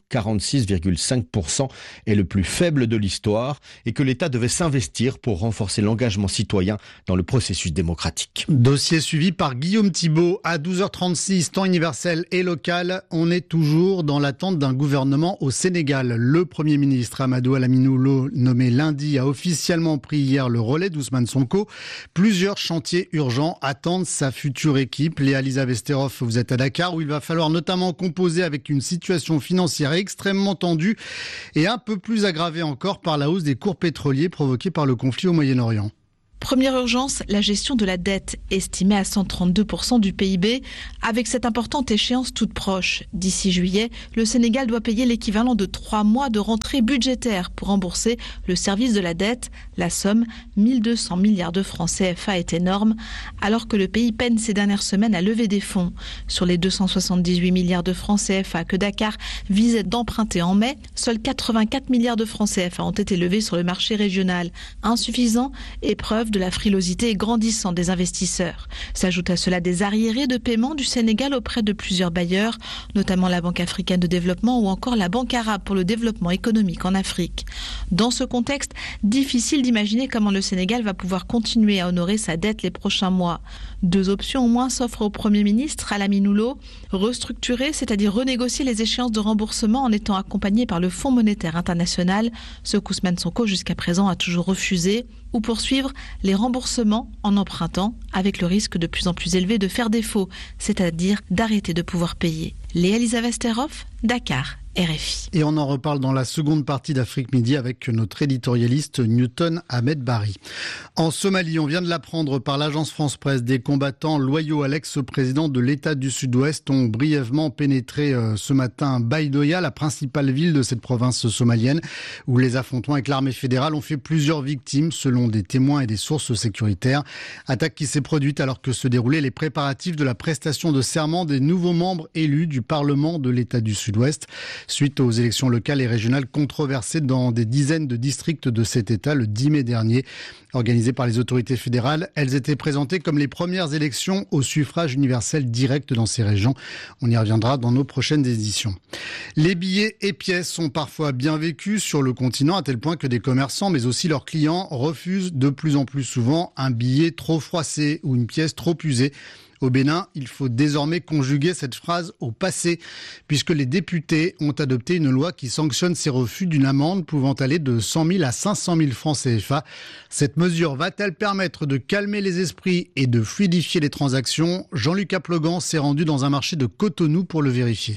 46,5%, est le plus faible de l'histoire et que l'État devait s'investir pour renforcer l'engagement citoyen dans le processus démocratique. Dossier suivi par Guillaume Thibault à 12h36, temps universel et local. On est toujours dans l'attente d'un gouvernement au Sénégal. Le Premier ministre Amadou Alamine Lo, nommé lundi, a officiellement pris hier le relais d'Ousmane Sonko. Plusieurs chantiers urgents attendent sa future équipe. Léa-Lisa Vesterhoff, vous êtes à Dakar où il va falloir notamment composer avec une situation financière extrêmement tendue et un peu plus aggravée encore par la hausse des cours pétroliers provoquée par le conflit au Moyen-Orient. Première urgence, la gestion de la dette, estimée à 132% du PIB, avec cette importante échéance toute proche. D'ici juillet, le Sénégal doit payer l'équivalent de 3 mois de rentrée budgétaire pour rembourser le service de la dette. La somme, 1200 milliards de francs CFA, est énorme, alors que le pays peine ces dernières semaines à lever des fonds. Sur les 278 milliards de francs CFA que Dakar visait d'emprunter en mai, seuls 84 milliards de francs CFA ont été levés sur le marché régional. Insuffisant, épreuve de la frilosité grandissante des investisseurs. S'ajoute à cela des arriérés de paiement du Sénégal auprès de plusieurs bailleurs, notamment la Banque africaine de développement ou encore la Banque arabe pour le développement économique en Afrique. Dans ce contexte, difficile d'imaginer comment le Sénégal va pouvoir continuer à honorer sa dette les prochains mois. 2 options au moins s'offrent au Premier ministre Alamine Lo, restructurer, c'est-à-dire renégocier les échéances de remboursement en étant accompagné par le Fonds monétaire international, ce qu'Ousmane Sonko jusqu'à présent a toujours refusé, ou poursuivre les remboursements en empruntant, avec le risque de plus en plus élevé de faire défaut, c'est-à-dire d'arrêter de pouvoir payer. Léa-Lisa Vesterhoff, Dakar, RFI. Et on en reparle dans la seconde partie d'Afrique Midi avec notre éditorialiste Newton Ahmed Bari. En Somalie, on vient de l'apprendre par l'agence France Presse, des combattants loyaux à l'ex-président de l'État du Sud-Ouest ont brièvement pénétré ce matin Baydoya, la principale ville de cette province somalienne, où les affrontements avec l'armée fédérale ont fait plusieurs victimes, selon des témoins et des sources sécuritaires. Attaque qui s'est produite alors que se déroulaient les préparatifs de la prestation de serment des nouveaux membres élus du Parlement de l'État du Sud-Ouest. Suite aux élections locales et régionales controversées dans des dizaines de districts de cet État le 10 mai dernier. Organisées par les autorités fédérales, elles étaient présentées comme les premières élections au suffrage universel direct dans ces régions. On y reviendra dans nos prochaines éditions. Les billets et pièces sont parfois bien vécus sur le continent, à tel point que des commerçants, mais aussi leurs clients, refusent de plus en plus souvent un billet trop froissé ou une pièce trop usée. Au Bénin, il faut désormais conjuguer cette phrase au passé, puisque les députés ont adopté une loi qui sanctionne ces refus d'une amende pouvant aller de 100 000 à 500 000 francs CFA. Cette mesure va-t-elle permettre de calmer les esprits et de fluidifier les transactions ? Jean-Luc Aplogan s'est rendu dans un marché de Cotonou pour le vérifier.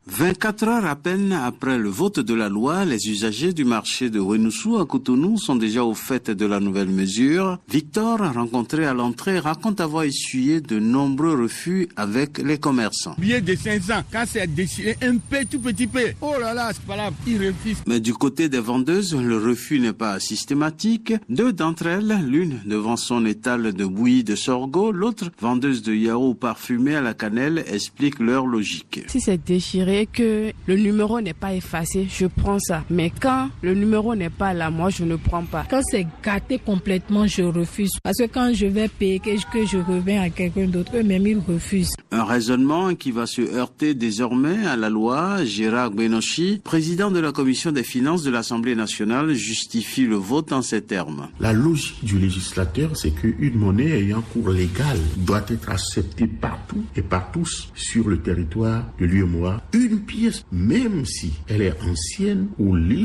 24 heures à peine après le vote de la loi, les usagers du marché de Wenoussou à Cotonou sont déjà au fait de la nouvelle mesure. Victor, rencontré à l'entrée, raconte avoir essuyé de nombreux refus avec les commerçants. Billet de 500, quand c'est déchiré un peu, tout petit peu, oh là là, c'est pas là, ils refusent. Mais du côté des vendeuses, le refus n'est pas systématique. 2 d'entre elles, l'une devant son étal de bouillie de sorgho, l'autre vendeuse de yaourt parfumé à la cannelle, expliquent leur logique. Si c'est déchiré, que le numéro n'est pas effacé, je prends ça. Mais quand le numéro n'est pas là, moi je ne prends pas. Quand c'est gâté complètement, je refuse. Parce que quand je vais payer, que je reviens à quelqu'un d'autre, eux-mêmes ils refusent. Un raisonnement qui va se heurter désormais à la loi. Gérard Benochi, président de la commission des finances de l'Assemblée nationale, justifie le vote en ces termes. La logique du législateur, c'est qu'une monnaie ayant cours légal doit être acceptée partout et par tous sur le territoire de l'UEMOA. Une pièce, même si elle est ancienne ou lisse,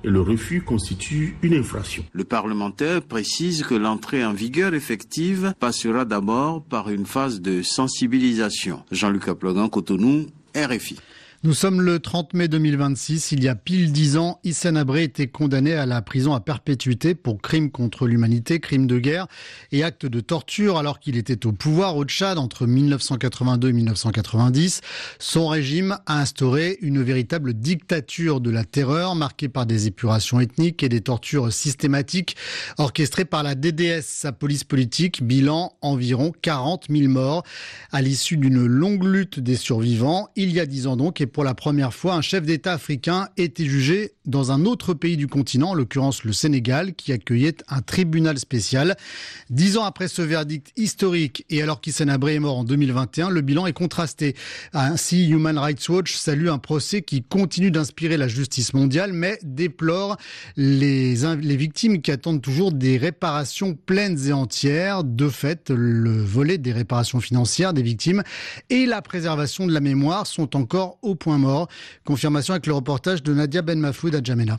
et le refus constitue une infraction. Le parlementaire précise que l'entrée en vigueur effective passera d'abord par une phase de sensibilisation. Jean-Luc Aplogan, Cotonou, RFI. Nous sommes le 30 mai 2026. Il y a pile 10 ans, Hissène Habré était condamné à la prison à perpétuité pour crimes contre l'humanité, crimes de guerre et actes de torture alors qu'il était au pouvoir au Tchad entre 1982 et 1990. Son régime a instauré une véritable dictature de la terreur marquée par des épurations ethniques et des tortures systématiques orchestrées par la DDS, sa police politique. Bilan, environ 40 000 morts à l'issue d'une longue lutte des survivants. Il y a 10 ans donc, et pour la première fois, un chef d'État africain était jugé dans un autre pays du continent, en l'occurrence le Sénégal, qui accueillait un tribunal spécial. 10 ans après ce verdict historique et alors qu'Hissène Habré est mort en 2021, le bilan est contrasté. Ainsi, Human Rights Watch salue un procès qui continue d'inspirer la justice mondiale, mais déplore les victimes qui attendent toujours des réparations pleines et entières. De fait, le volet des réparations financières des victimes et la préservation de la mémoire sont encore au point mort. Confirmation avec le reportage de Nadia Ben Mafoud à Djamena.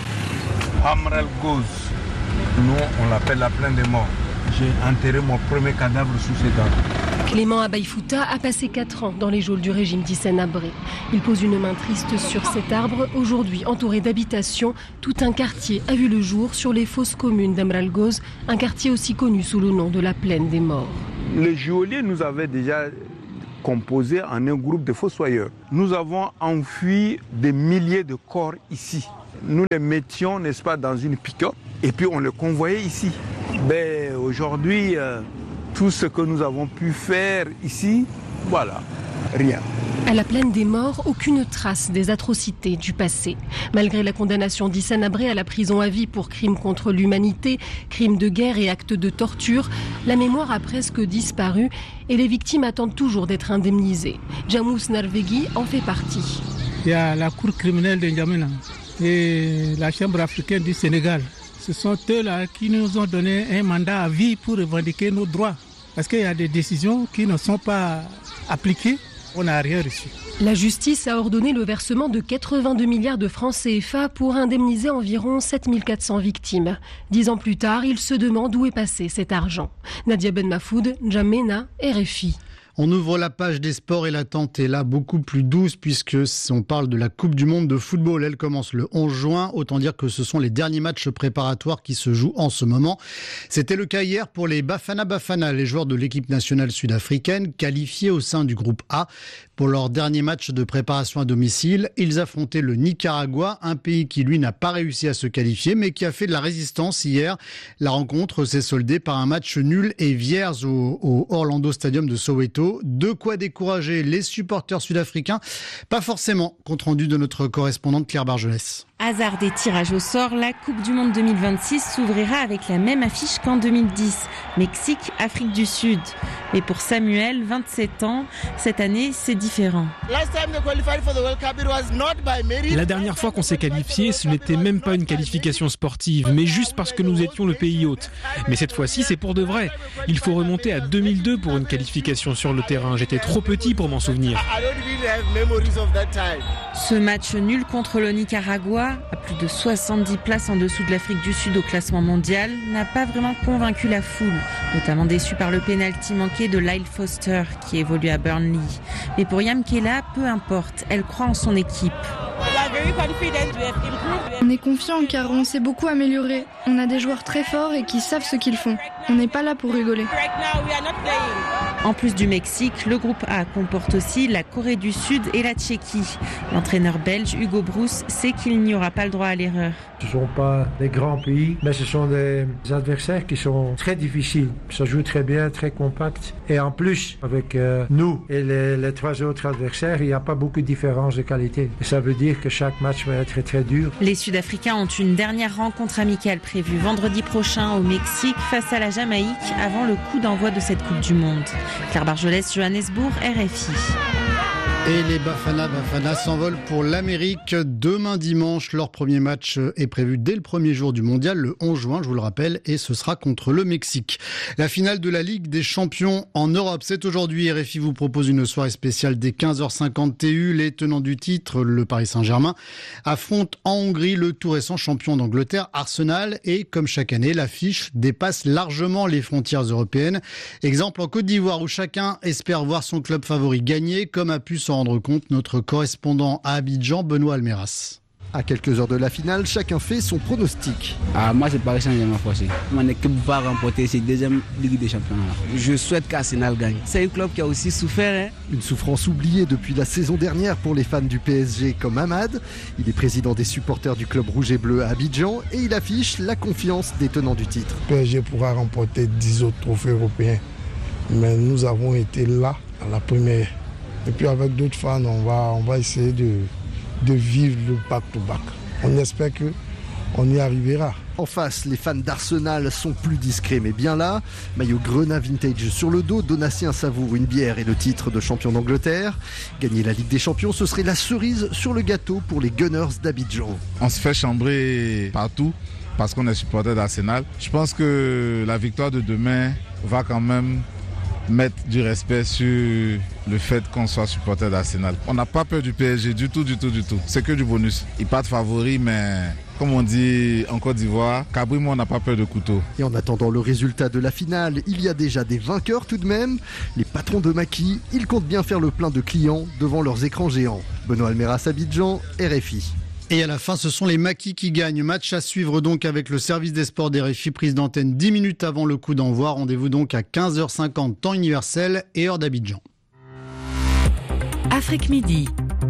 Amral Goz, nous on l'appelle la plaine des morts. J'ai enterré mon premier cadavre sous cet arbre. Clément Abaïfouta a passé 4 ans dans les geôles du régime d'Hissène Habré. Il pose une main triste sur cet arbre, aujourd'hui entouré d'habitations. Tout un quartier a vu le jour sur les fosses communes d'Amral Goz, un quartier aussi connu sous le nom de la plaine des morts. Les geôliers nous avaient déjà composé en un groupe de fossoyeurs. Nous avons enfoui des milliers de corps ici. Nous les mettions, n'est-ce pas, dans une pick-up et puis on les convoyait ici. Mais aujourd'hui, tout ce que nous avons pu faire ici, voilà, rien. À la plaine des morts, aucune trace des atrocités du passé. Malgré la condamnation d'Hissène Habré à la prison à vie pour crimes contre l'humanité, crimes de guerre et actes de torture, la mémoire a presque disparu et les victimes attendent toujours d'être indemnisées. Jamous Narvegui en fait partie. Il y a la cour criminelle de N'Djamena et la Chambre africaine du Sénégal. Ce sont eux-là qui nous ont donné un mandat à vie pour revendiquer nos droits. Parce qu'il y a des décisions qui ne sont pas appliquées. On n'a rien reçu. La justice a ordonné le versement de 82 milliards de francs CFA pour indemniser environ 7400 victimes. 10 ans plus tard, il se demande où est passé cet argent. Nadia Ben Mafoud, N'Djamena, RFI. On ouvre la page des sports et l'attente est là beaucoup plus douce puisque on parle de la Coupe du Monde de football. Elle commence le 11 juin. Autant dire que ce sont les derniers matchs préparatoires qui se jouent en ce moment. C'était le cas hier pour les Bafana Bafana, les joueurs de l'équipe nationale sud-africaine qualifiés au sein du groupe A. Pour leur dernier match de préparation à domicile, ils affrontaient le Nicaragua, un pays qui lui n'a pas réussi à se qualifier mais qui a fait de la résistance hier. La rencontre s'est soldée par un match nul et vierge au Orlando Stadium de Soweto. De quoi décourager les supporters sud-africains. Pas forcément, compte rendu de notre correspondante Claire Bargelès. Hasard des tirages au sort, la Coupe du Monde 2026 s'ouvrira avec la même affiche qu'en 2010. Mexique, Afrique du Sud. Mais pour Samuel, 27 ans, cette année, c'est différent. La dernière fois qu'on s'est qualifié, ce n'était même pas une qualification sportive, mais juste parce que nous étions le pays hôte. Mais cette fois-ci, c'est pour de vrai. Il faut remonter à 2002 pour une qualification sur le terrain. J'étais trop petit pour m'en souvenir. Ce match nul contre le Nicaragua, à plus de 70 places en dessous de l'Afrique du Sud au classement mondial, n'a pas vraiment convaincu la foule, notamment déçue par le pénalty manqué de Lyle Foster qui évolue à Burnley. Mais pour Yamkela, peu importe, elle croit en son équipe. On est confiant car on s'est beaucoup amélioré. On a des joueurs très forts et qui savent ce qu'ils font. On n'est pas là pour rigoler. En plus du Mexique, le groupe A comporte aussi la Corée du Sud et la Tchéquie. L'entraîneur belge Hugo Broos sait qu'il n'y aura pas le droit à l'erreur. Ce ne sont pas des grands pays, mais ce sont des adversaires qui sont très difficiles. Ça joue très bien, très compact. Et en plus, avec nous et les 3 autres adversaires, il n'y a pas beaucoup de différence de qualité. Et ça veut dire que chaque match va être très dur. Les Sud-Africains ont une dernière rencontre amicale prévue vendredi prochain au Mexique face à la Jamaïque avant le coup d'envoi de cette Coupe du Monde. Claire Bargelès, Johannesburg, RFI. Et les Bafana s'envolent pour l'Amérique demain dimanche. Leur premier match est prévu dès le premier jour du mondial, le 11 juin, je vous le rappelle, et ce sera contre le Mexique. La finale de la Ligue des champions en Europe, c'est aujourd'hui. RFI vous propose une soirée spéciale dès 15h50 TU. Les tenants du titre, le Paris Saint-Germain, affrontent en Hongrie le tout récent champion d'Angleterre, Arsenal. Et comme chaque année, l'affiche dépasse largement les frontières européennes. Exemple en Côte d'Ivoire où chacun espère voir son club favori gagner, comme a pu s'en rendre compte notre correspondant à Abidjan, Benoît Almeras. À quelques heures de la finale, chacun fait son pronostic. Moi, c'est Paris Saint-Germain forcé. Mon équipe va remporter cette deuxième Ligue des Champions. Je souhaite qu'Arsenal gagne. C'est un club qui a aussi souffert. Une souffrance oubliée depuis la saison dernière pour les fans du PSG comme Hamad. Il est président des supporters du club rouge et bleu à Abidjan et il affiche la confiance des tenants du titre. Le PSG pourra remporter 10 autres trophées européens. Mais nous avons été là à la première. Et puis avec d'autres fans, on va essayer de vivre le back-to-back. On espère qu'on y arrivera. En face, les fans d'Arsenal sont plus discrets, mais bien là. Maillot Grenat vintage sur le dos, Donatien savoure une bière et le titre de champion d'Angleterre. Gagner la Ligue des Champions, ce serait la cerise sur le gâteau pour les Gunners d'Abidjan. On se fait chambrer partout parce qu'on est supporter d'Arsenal. Je pense que la victoire de demain va quand même mettre du respect sur le fait qu'on soit supporter d'Arsenal. On n'a pas peur du PSG du tout. C'est que du bonus. Ils partent favoris, mais comme on dit en Côte d'Ivoire, Cabri, moi, on n'a pas peur de couteau. Et en attendant le résultat de la finale, il y a déjà des vainqueurs tout de même. Les patrons de maquis, ils comptent bien faire le plein de clients devant leurs écrans géants. Benoît Almeras, Abidjan, RFI. Et à la fin, ce sont les maquis qui gagnent. Match à suivre donc avec le service des sports d'RFI, prise d'antenne 10 minutes avant le coup d'envoi. Rendez-vous donc à 15h50 temps universel et heure d'Abidjan. Afrique Midi.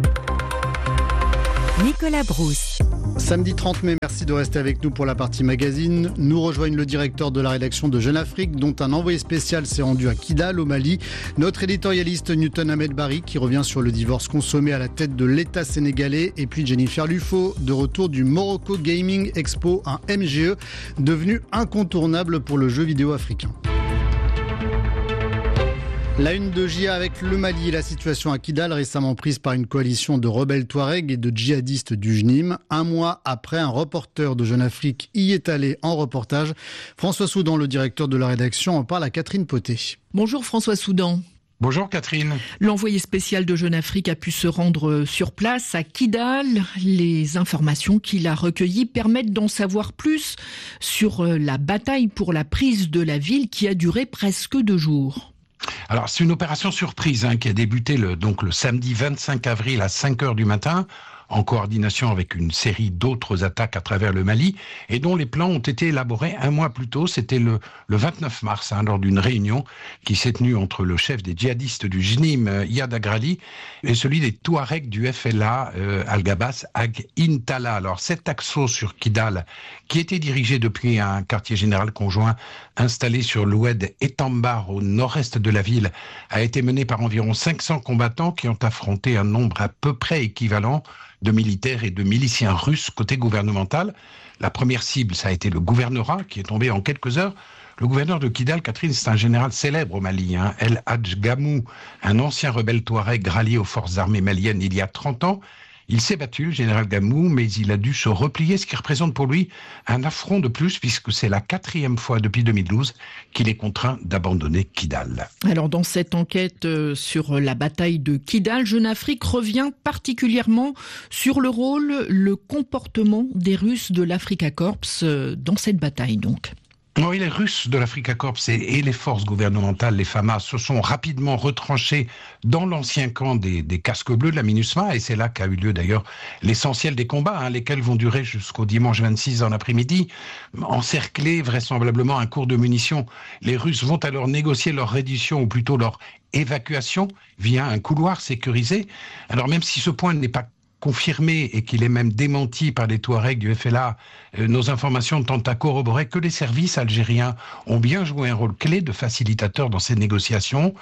Nicolas Brousse. Samedi 30 mai, merci de rester avec nous pour la partie magazine. Nous rejoignent le directeur de la rédaction de Jeune Afrique, dont un envoyé spécial s'est rendu à Kidal, au Mali. Notre éditorialiste Newton Ahmed Barry, qui revient sur le divorce consommé à la tête de l'État sénégalais. Et puis Jennifer Lufo, de retour du Morocco Gaming Expo, un MGE devenu incontournable pour le jeu vidéo africain. La une de JA avec le Mali et la situation à Kidal, récemment prise par une coalition de rebelles Touaregs et de djihadistes du JNIM. Un mois après, un reporter de Jeune Afrique y est allé en reportage. François Soudan, le directeur de la rédaction, en parle à Catherine Poté. Bonjour François Soudan. Bonjour Catherine. L'envoyé spécial de Jeune Afrique a pu se rendre sur place à Kidal. Les informations qu'il a recueillies permettent d'en savoir plus sur la bataille pour la prise de la ville qui a duré presque 2 jours. Alors, c'est une opération surprise qui a débuté le samedi 25 avril à 5h du matin, en coordination avec une série d'autres attaques à travers le Mali, et dont les plans ont été élaborés 1 mois plus tôt. C'était le 29 mars, lors d'une réunion qui s'est tenue entre le chef des djihadistes du JNIM, Iyad Agrali, et celui des Touaregs du FLA, Al-Gabas Ag Intala. Alors, cet action sur Kidal, qui était dirigé depuis un quartier général conjoint installé sur l'oued Etambar, au nord-est de la ville, a été mené par environ 500 combattants qui ont affronté un nombre à peu près équivalent de militaires et de miliciens russes côté gouvernemental. La première cible, ça a été le gouvernorat, qui est tombé en quelques heures. Le gouverneur de Kidal, Catherine, c'est un général célèbre au Mali, El Hadj Gamou, un ancien rebelle touareg rallié aux forces armées maliennes il y a 30 ans. Il s'est battu, le général Gamou, mais il a dû se replier, ce qui représente pour lui un affront de plus, puisque c'est la 4e fois depuis 2012 qu'il est contraint d'abandonner Kidal. Alors, dans cette enquête sur la bataille de Kidal, Jeune Afrique revient particulièrement sur le rôle, le comportement des Russes de l'Africa Corps dans cette bataille, donc. Oui, les Russes de l'Africa Corps et les forces gouvernementales, les FAMA, se sont rapidement retranchés dans l'ancien camp des casques bleus de la MINUSMA, et c'est là qu'a eu lieu d'ailleurs l'essentiel des combats, lesquels vont durer jusqu'au dimanche 26 en après-midi, encerclés vraisemblablement un cours de munitions. Les Russes vont alors négocier leur reddition, ou plutôt leur évacuation, via un couloir sécurisé. Alors même si ce point n'est pas confirmé et qu'il est même démenti par les Touaregs du FLA, nos informations tentent à corroborer que les services algériens ont bien joué un rôle clé de facilitateur dans ces négociations.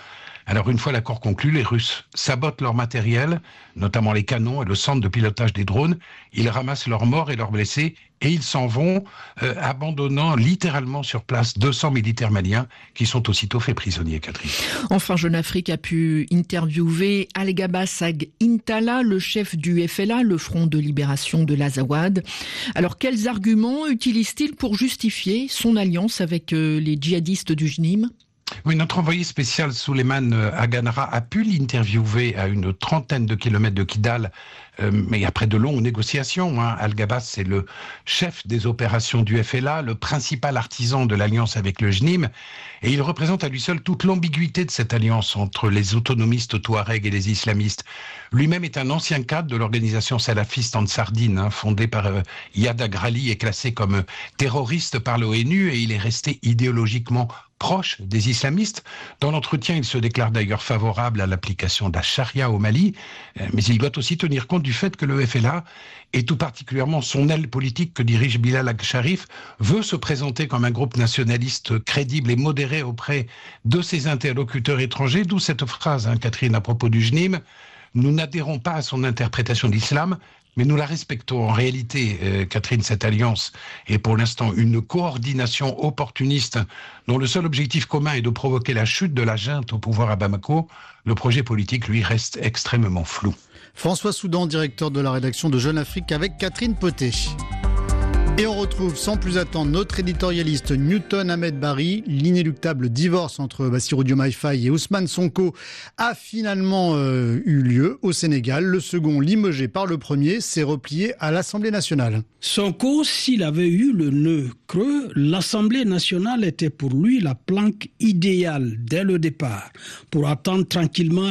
Alors une fois l'accord conclu, les Russes sabotent leur matériel, notamment les canons et le centre de pilotage des drones. Ils ramassent leurs morts et leurs blessés et ils s'en vont, abandonnant littéralement sur place 200 militaires maliens qui sont aussitôt faits prisonniers, Catherine. Enfin, Jeune Afrique a pu interviewer Algaba Sag Intala, le chef du FLA, le Front de Libération de l'Azawad. Alors, quels arguments utilise-t-il pour justifier son alliance avec les djihadistes du JNIM ? Oui, notre envoyé spécial Souleymane Aganara a pu l'interviewer à une trentaine de kilomètres de Kidal, mais après de longues négociations. Al-Gabas, c'est le chef des opérations du FLA, le principal artisan de l'alliance avec le JNIM, et il représente à lui seul toute l'ambiguïté de cette alliance entre les autonomistes touaregs et les islamistes. Lui-même est un ancien cadre de l'organisation salafiste Ansardine, fondée par Iyad Agrali et classé comme terroriste par l'ONU, et il est resté idéologiquement proche des islamistes. Dans l'entretien, il se déclare d'ailleurs favorable à l'application de la charia au Mali, mais il doit aussi tenir compte du fait que le FLA, et tout particulièrement son aile politique que dirige Bilal Ag-Sharif, veut se présenter comme un groupe nationaliste crédible et modéré auprès de ses interlocuteurs étrangers, d'où cette phrase, Catherine, à propos du JNIM: nous n'adhérons pas à son interprétation de l'islam, mais nous la respectons. En réalité, Catherine, cette alliance est pour l'instant une coordination opportuniste dont le seul objectif commun est de provoquer la chute de la junte au pouvoir à Bamako. Le projet politique, lui, reste extrêmement flou. François Soudan, directeur de la rédaction de Jeune Afrique, avec Catherine Poté. Et on retrouve sans plus attendre notre éditorialiste Newton Ahmed Bari. L'inéluctable divorce entre Bassirou Diomaye Faye et Ousmane Sonko a finalement eu lieu au Sénégal. Le second, limogé par le premier, s'est replié à l'Assemblée nationale. Sonko, s'il avait eu le nœud creux, l'Assemblée nationale était pour lui la planque idéale dès le départ pour attendre tranquillement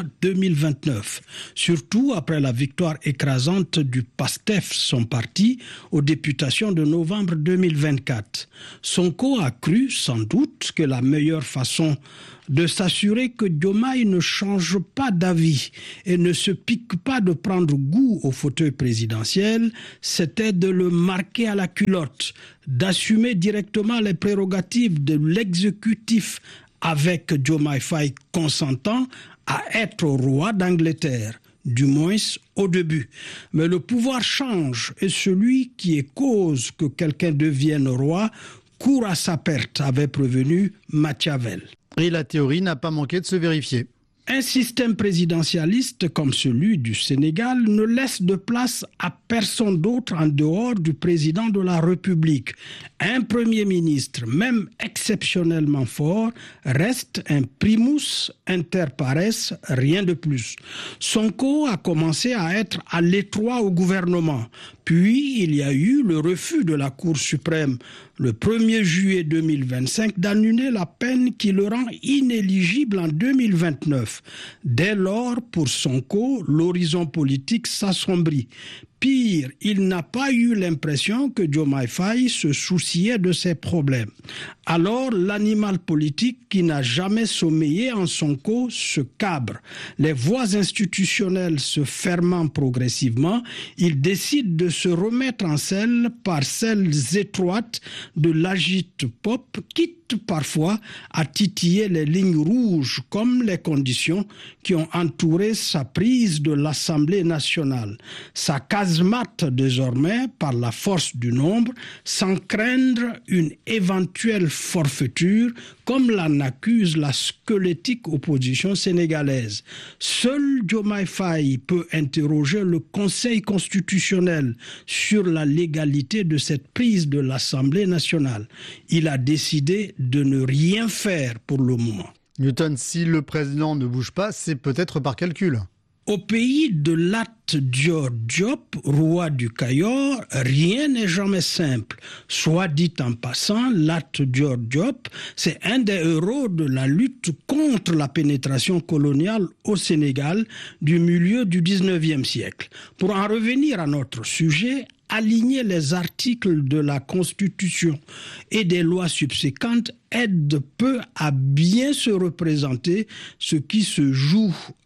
2029. Surtout après la victoire écrasante du PASTEF, son parti, aux députations de novembre 2024. Sonko a cru, sans doute, que la meilleure façon de s'assurer que Diomaye ne change pas d'avis et ne se pique pas de prendre goût au fauteuil présidentiel, c'était de le marquer à la culotte, d'assumer directement les prérogatives de l'exécutif avec Diomaye Faye consentant à être roi d'Angleterre. Du moins au début. Mais le pouvoir change et celui qui est cause que quelqu'un devienne roi court à sa perte, avait prévenu Machiavel. Et la théorie n'a pas manqué de se vérifier. Un système présidentialiste comme celui du Sénégal ne laisse de place à personne d'autre en dehors du président de la République. Un premier ministre, même exceptionnellement fort, reste un primus inter pares, rien de plus. Sonko a commencé à être à l'étroit au gouvernement. Puis, il y a eu le refus de la Cour suprême, le 1er juillet 2025, d'annuler la peine qui le rend inéligible en 2029. Dès lors, pour Sonko, l'horizon politique s'assombrit. Pire, il n'a pas eu l'impression que Diomaye Faye se souciait de ses problèmes. Alors, l'animal politique qui n'a jamais sommeillé en Sonko se cabre. Les voies institutionnelles se fermant progressivement, il décide de se remettre en selle par celles étroites de l'agite-pop, quitte parfois à titiller les lignes rouges comme les conditions qui ont entouré sa prise de l'Assemblée nationale. Sa casemate désormais par la force du nombre, sans craindre une éventuelle forfaiture comme l'en accuse la squelettique opposition sénégalaise. Seul Diomaye Faye peut interroger le Conseil constitutionnel sur la légalité de cette prise de l'Assemblée nationale. Il a décidé de ne rien faire pour le moment. Newton, si le président ne bouge pas, c'est peut-être par calcul. Au pays de Lat Dior Diop, roi du Cayor, rien n'est jamais simple. Soit dit en passant, Lat Dior Diop, c'est un des héros de la lutte contre la pénétration coloniale au Sénégal du milieu du 19e siècle. Pour en revenir à notre sujet, aligner les articles de la Constitution et des lois subséquentes aide peu à bien se représenter ce qui se joue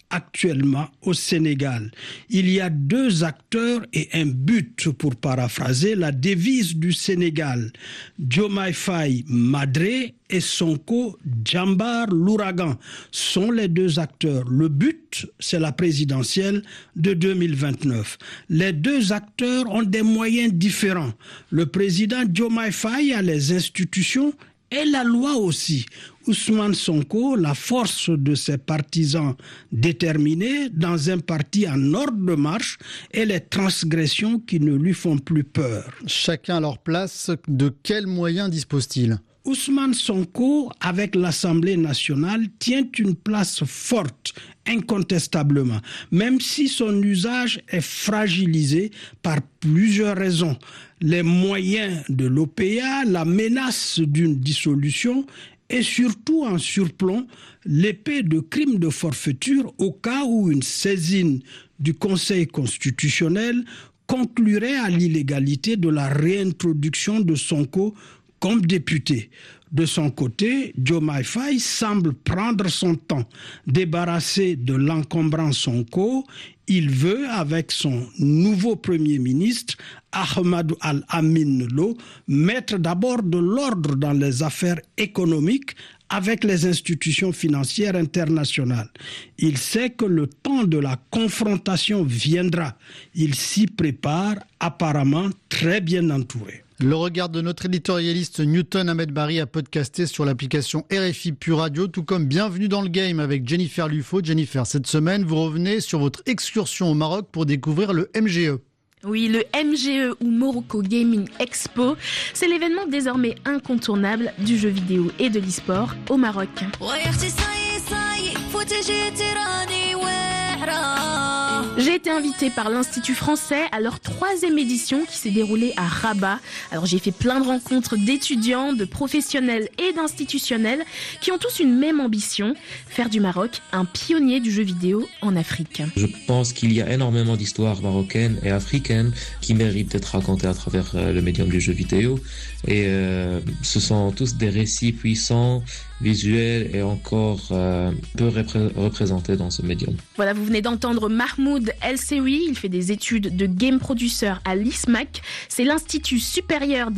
actuellement au Sénégal. Il y a 2 acteurs et un but, pour paraphraser la devise du Sénégal. Diomaye Faye Madré et Sonko Djambar l'ouragan sont les 2 acteurs. Le but, c'est la présidentielle de 2029. Les 2 acteurs ont des moyens différents. Le président Diomaye Faye a les institutions et la loi aussi. Ousmane Sonko, la force de ses partisans déterminés dans un parti en ordre de marche et les transgressions qui ne lui font plus peur. Chacun à leur place, de quels moyens dispose-t-il ? Ousmane Sonko, avec l'Assemblée nationale, tient une place forte, incontestablement, même si son usage est fragilisé par plusieurs raisons. Les moyens de l'OPA, la menace d'une dissolution et surtout en surplomb, l'épée de crime de forfaiture au cas où une saisine du Conseil constitutionnel conclurait à l'illégalité de la réintroduction de Sonko comme député. De son côté, Diomaye Faye semble prendre son temps. Débarrassé de l'encombrant Sonko, il veut, avec son nouveau Premier ministre, Ahmadou Al-Amin Lo, mettre d'abord de l'ordre dans les affaires économiques avec les institutions financières internationales. Il sait que le temps de la confrontation viendra. Il s'y prépare, apparemment très bien entouré. Le regard de notre éditorialiste Newton Ahmed Bari a podcasté sur l'application RFI Pure Radio, tout comme Bienvenue dans le Game avec Jennifer Lufo. Jennifer, cette semaine, vous revenez sur votre excursion au Maroc pour découvrir le MGE. Oui, le MGE ou Morocco Gaming Expo, c'est l'événement désormais incontournable du jeu vidéo et de l'e-sport au Maroc. J'ai été invitée par l'Institut français à leur 3e édition qui s'est déroulée à Rabat. Alors j'ai fait plein de rencontres d'étudiants, de professionnels et d'institutionnels qui ont tous une même ambition, faire du Maroc un pionnier du jeu vidéo en Afrique. Je pense qu'il y a énormément d'histoires marocaines et africaines qui méritent d'être racontées à travers le médium du jeu vidéo. Et ce sont tous des récits puissants, visuels et encore peu représentés dans ce médium. Voilà, vous venez d'entendre Mahmoud El Sewi, il fait des études de game producer à l'ISMAC, c'est l'Institut supérieur des